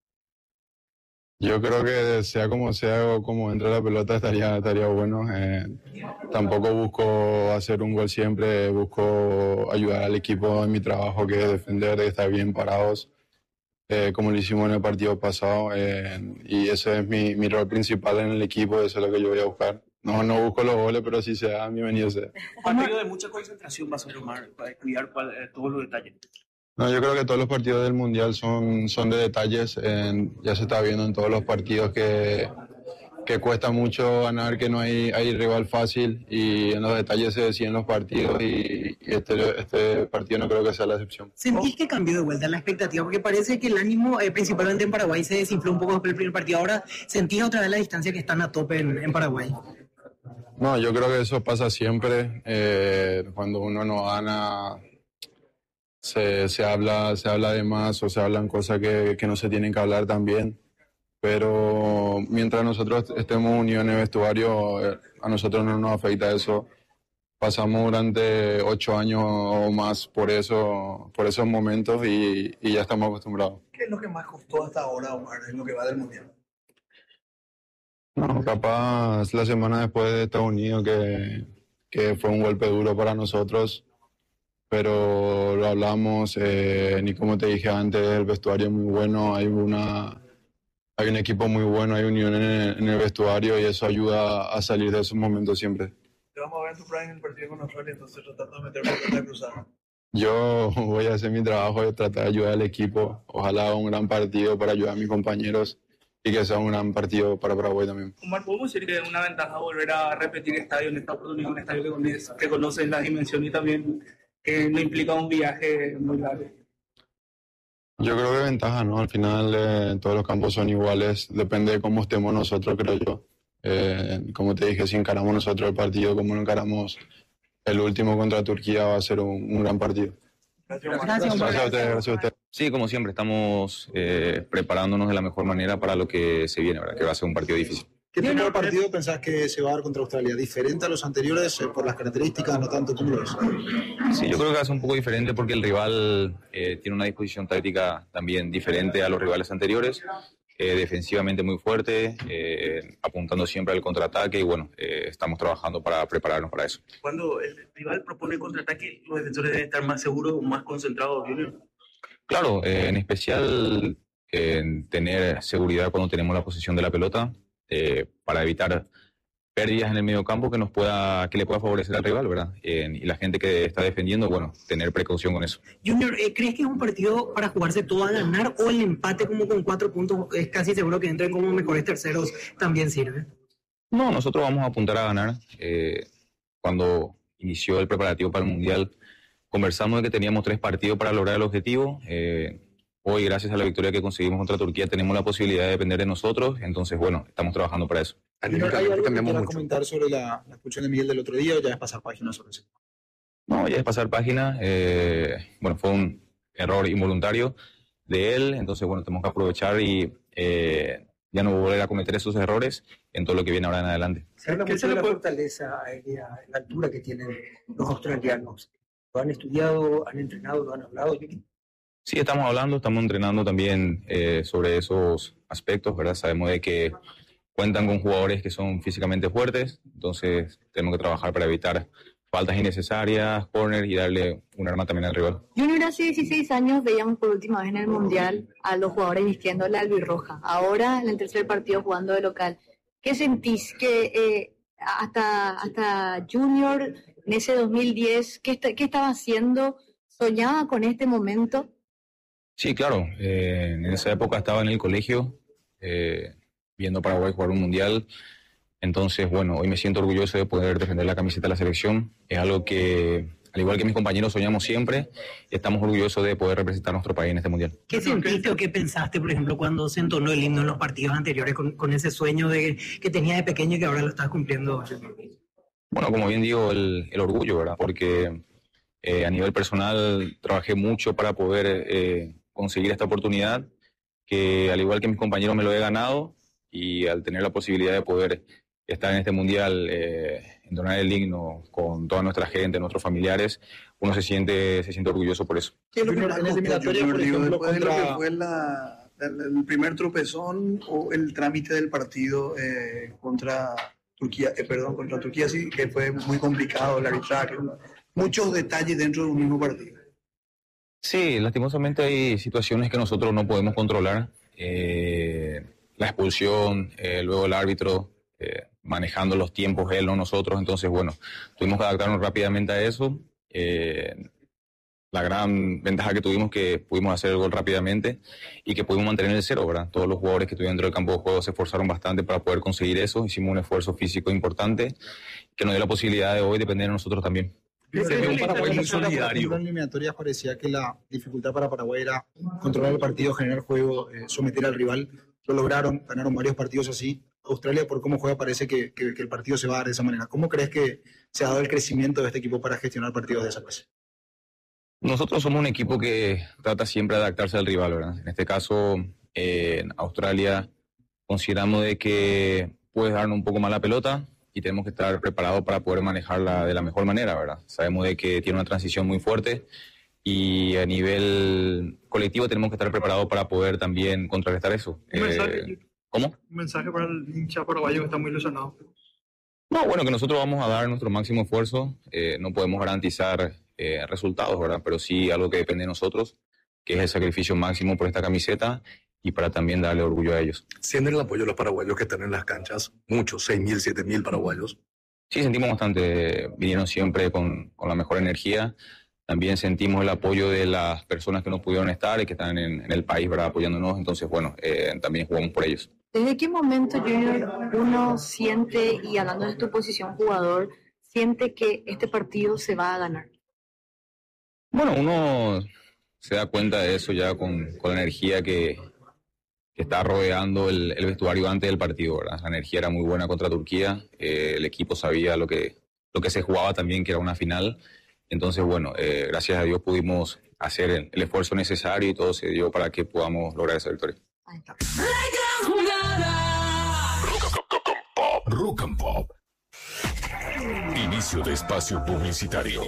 Yo creo que sea como sea o como entre la pelota estaría, estaría bueno. Eh, tampoco busco hacer un gol siempre, busco ayudar al equipo en mi trabajo, que es defender, de estar bien parados, eh, como lo hicimos en el partido pasado. Eh, y ese es mi, mi rol principal en el equipo, eso es lo que yo voy a buscar. No, no busco los goles, pero si se da, bienvenido sea. Un partido de mucha concentración va a ser, Omar, para cuidar cual, eh, todos los detalles. No, yo creo que todos los partidos del Mundial son, son de detalles. Eh, ya se está viendo en todos los partidos que, que cuesta mucho ganar, que no hay, hay rival fácil y en los detalles se deciden los partidos y, y este, este partido no creo que sea la excepción. ¿Sentís que cambió de vuelta la expectativa? Porque parece que el ánimo, eh, principalmente en Paraguay, se desinfló un poco después del primer partido. Ahora, ¿sentís otra vez la distancia que están a tope en, en Paraguay? No, yo creo que eso pasa siempre. Eh, cuando uno no gana... Se, se, habla, se habla de más o se hablan cosas que, que no se tienen que hablar también, pero mientras nosotros estemos unidos en el vestuario, a nosotros no nos afecta eso. pasamos durante ocho años o más por eso, por esos momentos y, y ya estamos acostumbrados. ¿Qué es lo que más costó hasta ahora, Omar, en lo que va del Mundial? No, capaz la semana después de Estados Unidos que, que fue un golpe duro para nosotros, pero lo hablamos, eh, ni como te dije antes, el vestuario es muy bueno, hay una hay un equipo muy bueno, hay unión en el, en el vestuario y eso ayuda a salir de esos momentos siempre. Te vamos a ver en tu prime en el partido con Australia, entonces tratando de meter una pelota cruzada. Yo voy a hacer mi trabajo de tratar de ayudar al equipo, ojalá haga un gran partido para ayudar a mis compañeros y que sea un gran partido para Paraguay también. Omar, ¿podemos decir que es una ventaja volver a repetir estadio en esta oportunidad, un estadio que conoces, que conoces la dimensión y también que no implica un viaje muy largo? Yo creo que ventaja, ¿no? Al final eh, todos los campos son iguales, depende de cómo estemos nosotros, creo yo. Eh, como te dije, si encaramos nosotros el partido, como lo encaramos el último contra Turquía, va a ser un, un gran partido. Gracias, Gracias a ustedes, gracias a ustedes. Sí, como siempre, estamos eh, preparándonos de la mejor manera para lo que se viene, ¿verdad? Que va a ser un partido difícil. ¿Qué tipo de partido pensás que se va a dar contra Australia? ¿Diferente a los anteriores eh, por las características, no tanto como lo es? Sí, yo creo que va a ser un poco diferente porque el rival eh, tiene una disposición táctica también diferente a los rivales anteriores. Eh, defensivamente muy fuerte, eh, apuntando siempre al contraataque y bueno, eh, estamos trabajando para prepararnos para eso. Cuando el rival propone contraataque, los defensores deben estar más seguros o más concentrados, Junior. Claro, eh, en especial eh, tener seguridad cuando tenemos la posesión de la pelota eh, para evitar pérdidas en el medio campo que nos pueda, que le pueda favorecer al rival, ¿verdad? Eh, y la gente que está defendiendo, bueno, tener precaución con eso. Junior, eh, ¿crees que es un partido para jugarse todo a ganar o el empate como con cuatro puntos es casi seguro que entren como mejores terceros también sirve? No, nosotros vamos a apuntar a ganar. Eh, cuando inició el preparativo para el Mundial, conversamos de que teníamos tres partidos para lograr el objetivo. Eh, hoy, gracias a la victoria que conseguimos contra Turquía, tenemos la posibilidad de depender de nosotros. Entonces, bueno, estamos trabajando para eso. ¿Hay algo que quieras comentar sobre la, la expulsión de Miguel del otro día o ya es pasar página sobre eso? No, ya es pasar página. Eh, bueno, fue un error involuntario de él. Entonces, bueno, tenemos que aprovechar y eh, ya no volver a cometer esos errores en todo lo que viene ahora en adelante. Se habla mucho de la fortaleza aérea, la altura que tienen los australianos. ¿Lo han estudiado, han entrenado, lo han hablado? Sí, estamos hablando, estamos entrenando también eh, sobre esos aspectos, ¿verdad? Sabemos de que cuentan con jugadores que son físicamente fuertes, entonces tenemos que trabajar para evitar faltas innecesarias, corner y darle un arma también al rival. Junior, hace dieciséis años veíamos por última vez en el Mundial a los jugadores vistiendo la albirroja. Ahora, en el tercer partido jugando de local. ¿Qué sentís que eh, hasta, hasta Junior, en ese dos mil diez, ¿qué, está, qué estaba haciendo? ¿Soñaba con este momento? Sí, claro. Eh, en esa época estaba en el colegio, eh, viendo Paraguay jugar un mundial. Entonces, bueno, hoy me siento orgulloso de poder defender la camiseta de la selección. Es algo que, al igual que mis compañeros, soñamos siempre. Estamos orgullosos de poder representar a nuestro país en este mundial. ¿Qué sentiste o qué pensaste, por ejemplo, cuando se entonó el himno en los partidos anteriores con, con ese sueño de, que tenía de pequeño y que ahora lo estás cumpliendo? Bueno, como bien digo, el, el orgullo, ¿verdad? Porque eh, a nivel personal trabajé mucho para poder eh, conseguir esta oportunidad, que al igual que mis compañeros me lo he ganado, y al tener la posibilidad de poder estar en este mundial, eh, entonar el himno con toda nuestra gente, nuestros familiares, uno se siente, se siente orgulloso por eso. ¿Qué es lo que en la eliminatoria, por ejemplo, después de lo que fue la, el primer tropezón o el trámite del partido eh, contra Turquía, eh, perdón, contra Turquía, sí, que fue muy complicado el arbitraje, muchos detalles dentro de un mismo partido? Sí, lastimosamente hay situaciones que nosotros no podemos controlar. Eh, la expulsión, eh, luego el árbitro eh, manejando los tiempos, él, no nosotros. Entonces, bueno, tuvimos que adaptarnos rápidamente a eso. Eh, la gran ventaja que tuvimos que pudimos hacer el gol rápidamente y que pudimos mantener el cero, ¿verdad? Todos los jugadores que estuvieron dentro del campo de juego se esforzaron bastante para poder conseguir eso. Hicimos un esfuerzo físico importante que nos dio la posibilidad de hoy depender de nosotros también. Se ve un Paraguay muy solidario. En las eliminatorias parecía que la dificultad para Paraguay era controlar el partido, generar juego, eh, someter al rival. Lo lograron, ganaron varios partidos así. Australia, por cómo juega, parece que, que, que el partido se va a dar de esa manera. ¿Cómo crees que se ha dado el crecimiento de este equipo para gestionar partidos de esa clase? Nosotros somos un equipo que trata siempre de adaptarse al rival, ¿verdad? En este caso, eh, en Australia, consideramos de que puedes darnos un poco más la pelota y tenemos que estar preparados para poder manejarla de la mejor manera, ¿verdad? Sabemos de que tiene una transición muy fuerte y a nivel colectivo tenemos que estar preparados para poder también contrarrestar eso. Un mensaje, Eh, ¿Cómo? un mensaje para el hincha paraguayo que está muy ilusionado. No, bueno, que nosotros vamos a dar nuestro máximo esfuerzo. Eh, no podemos garantizar eh, resultados, ¿verdad? Pero sí algo que depende de nosotros, que es el sacrificio máximo por esta camiseta y para también darle orgullo a ellos. ¿Sienten el apoyo de los paraguayos que están en las canchas? Muchos, seis mil, siete mil paraguayos. Sí, sentimos bastante. Vinieron siempre con, con la mejor energía. También sentimos el apoyo de las personas que no pudieron estar y que están en, en el país, ¿verdad? Apoyándonos. Entonces, bueno, eh, también jugamos por ellos. ¿Desde qué momento, Junior, uno siente, y hablando de tu posición jugador, siente que este partido se va a ganar? Bueno, uno se da cuenta de eso ya con, con la energía que, que está rodeando el, el vestuario antes del partido, ¿verdad? La energía era muy buena contra Turquía, eh, el equipo sabía lo que, lo que se jugaba también, que era una final. Entonces, bueno, eh, gracias a Dios pudimos hacer el, el esfuerzo necesario y todo se dio para que podamos lograr esa victoria. Rock and Pop. Inicio de espacio publicitario.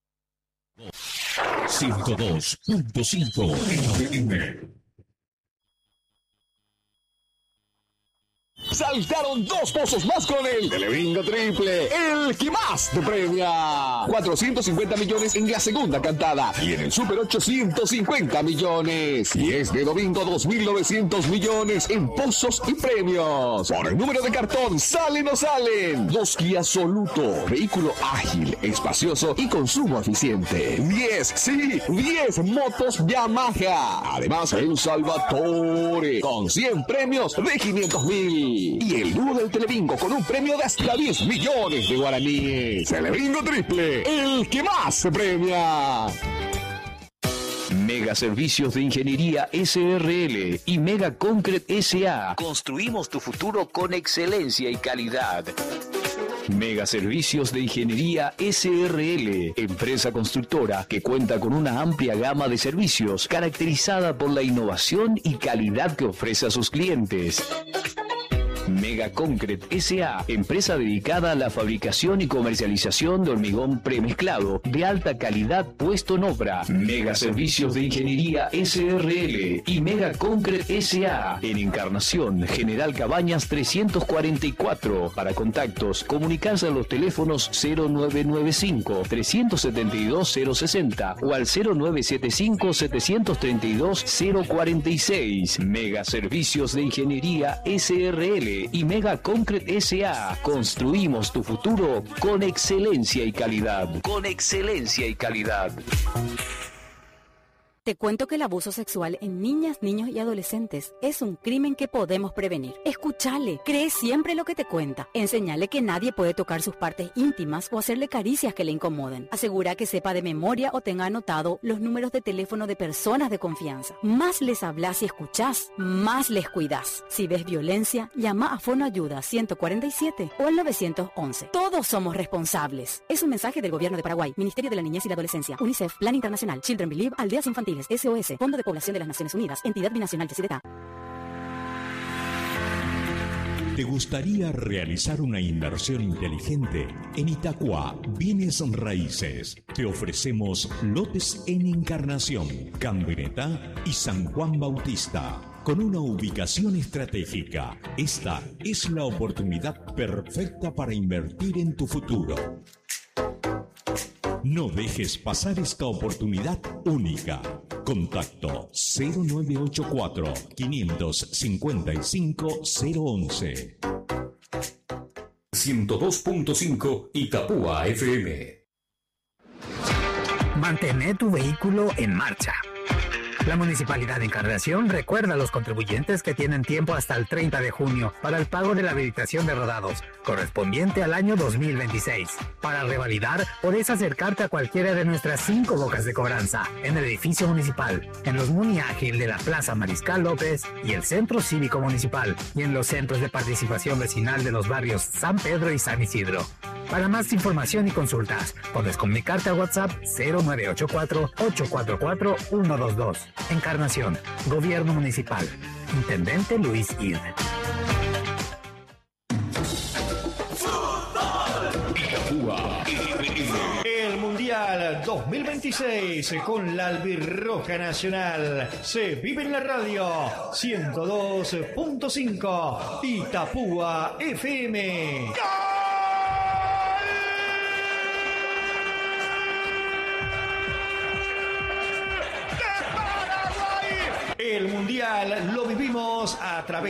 ciento dos punto cinco F M. Saltaron dos pozos más con el Telebingo Triple, el que más te premia. cuatrocientos cincuenta millones en la segunda cantada y en el Super ochocientos cincuenta millones. Y es de domingo dos mil novecientos millones en pozos y premios. Por el número de cartón, ¿salen o salen? Dos Kia Soluto, vehículo ágil, espacioso y consumo eficiente. diez, sí, diez motos Yamaha. Además, el Salvatore, con cien premios de quinientos mil. Y el dúo del Telebingo con un premio de hasta diez millones de guaraníes. Telebingo Triple, el que más se premia. Mega Servicios de Ingeniería S R L y Mega Concrete S A. Construimos tu futuro con excelencia y calidad. Mega Servicios de Ingeniería S R L, empresa constructora que cuenta con una amplia gama de servicios caracterizada por la innovación y calidad que ofrece a sus clientes. Mega Concrete S A, empresa dedicada a la fabricación y comercialización de hormigón premezclado de alta calidad puesto en obra. Mega Servicios de Ingeniería S R L y Mega Concrete S A en Encarnación, General Cabañas trescientos cuarenta y cuatro. Para contactos, comunicarse a los teléfonos cero nueve nueve cinco, tres siete dos, cero seis cero o al cero nueve siete cinco, siete tres dos, cero cuatro seis. Mega Servicios de Ingeniería S R L y Mega Concrete S A. Construimos tu futuro con excelencia y calidad. Con excelencia y calidad. Te cuento que el abuso sexual en niñas, niños y adolescentes es un crimen que podemos prevenir. Escúchale, cree siempre lo que te cuenta. Enseñale que nadie puede tocar sus partes íntimas o hacerle caricias que le incomoden. Asegura que sepa de memoria o tenga anotado los números de teléfono de personas de confianza. Más les hablas y escuchás, más les cuidás. Si ves violencia, llama a Fonoayuda ciento cuarenta y siete o al nueve once. Todos somos responsables. Es un mensaje del Gobierno de Paraguay, Ministerio de la Niñez y la Adolescencia, UNICEF, Plan Internacional, Children Believe, Aldeas Infantiles, S O S, Fondo de Población de las Naciones Unidas, Entidad Binacional de Yesidetá. ¿Te gustaría realizar una inversión inteligente? En Itacua, Bienes Raíces, te ofrecemos lotes en Encarnación, Cambreta y San Juan Bautista. Con una ubicación estratégica, esta es la oportunidad perfecta para invertir en tu futuro. No dejes pasar esta oportunidad única. Contacto cero nueve ocho cuatro, cinco cinco cinco, cero once. ciento dos punto cinco Itapúa F M. Mantén tu vehículo en marcha. La Municipalidad de Encarnación recuerda a los contribuyentes que tienen tiempo hasta el treinta de junio para el pago de la habilitación de rodados, correspondiente al año dos mil veintiséis. Para revalidar, podés acercarte a cualquiera de nuestras cinco bocas de cobranza, en el edificio municipal, en los Muni Ágil de la Plaza Mariscal López y el Centro Cívico Municipal, y en los centros de participación vecinal de los barrios San Pedro y San Isidro. Para más información y consultas, puedes comunicarte a WhatsApp cero nueve ocho cuatro, ocho cuatro cuatro, uno dos dos. Encarnación, Gobierno Municipal. Intendente Luis Ir. Fútbol. veintiséis con la Albirroja Nacional. Se vive en la radio ciento dos punto cinco Itapúa F M. El Mundial lo vivimos a través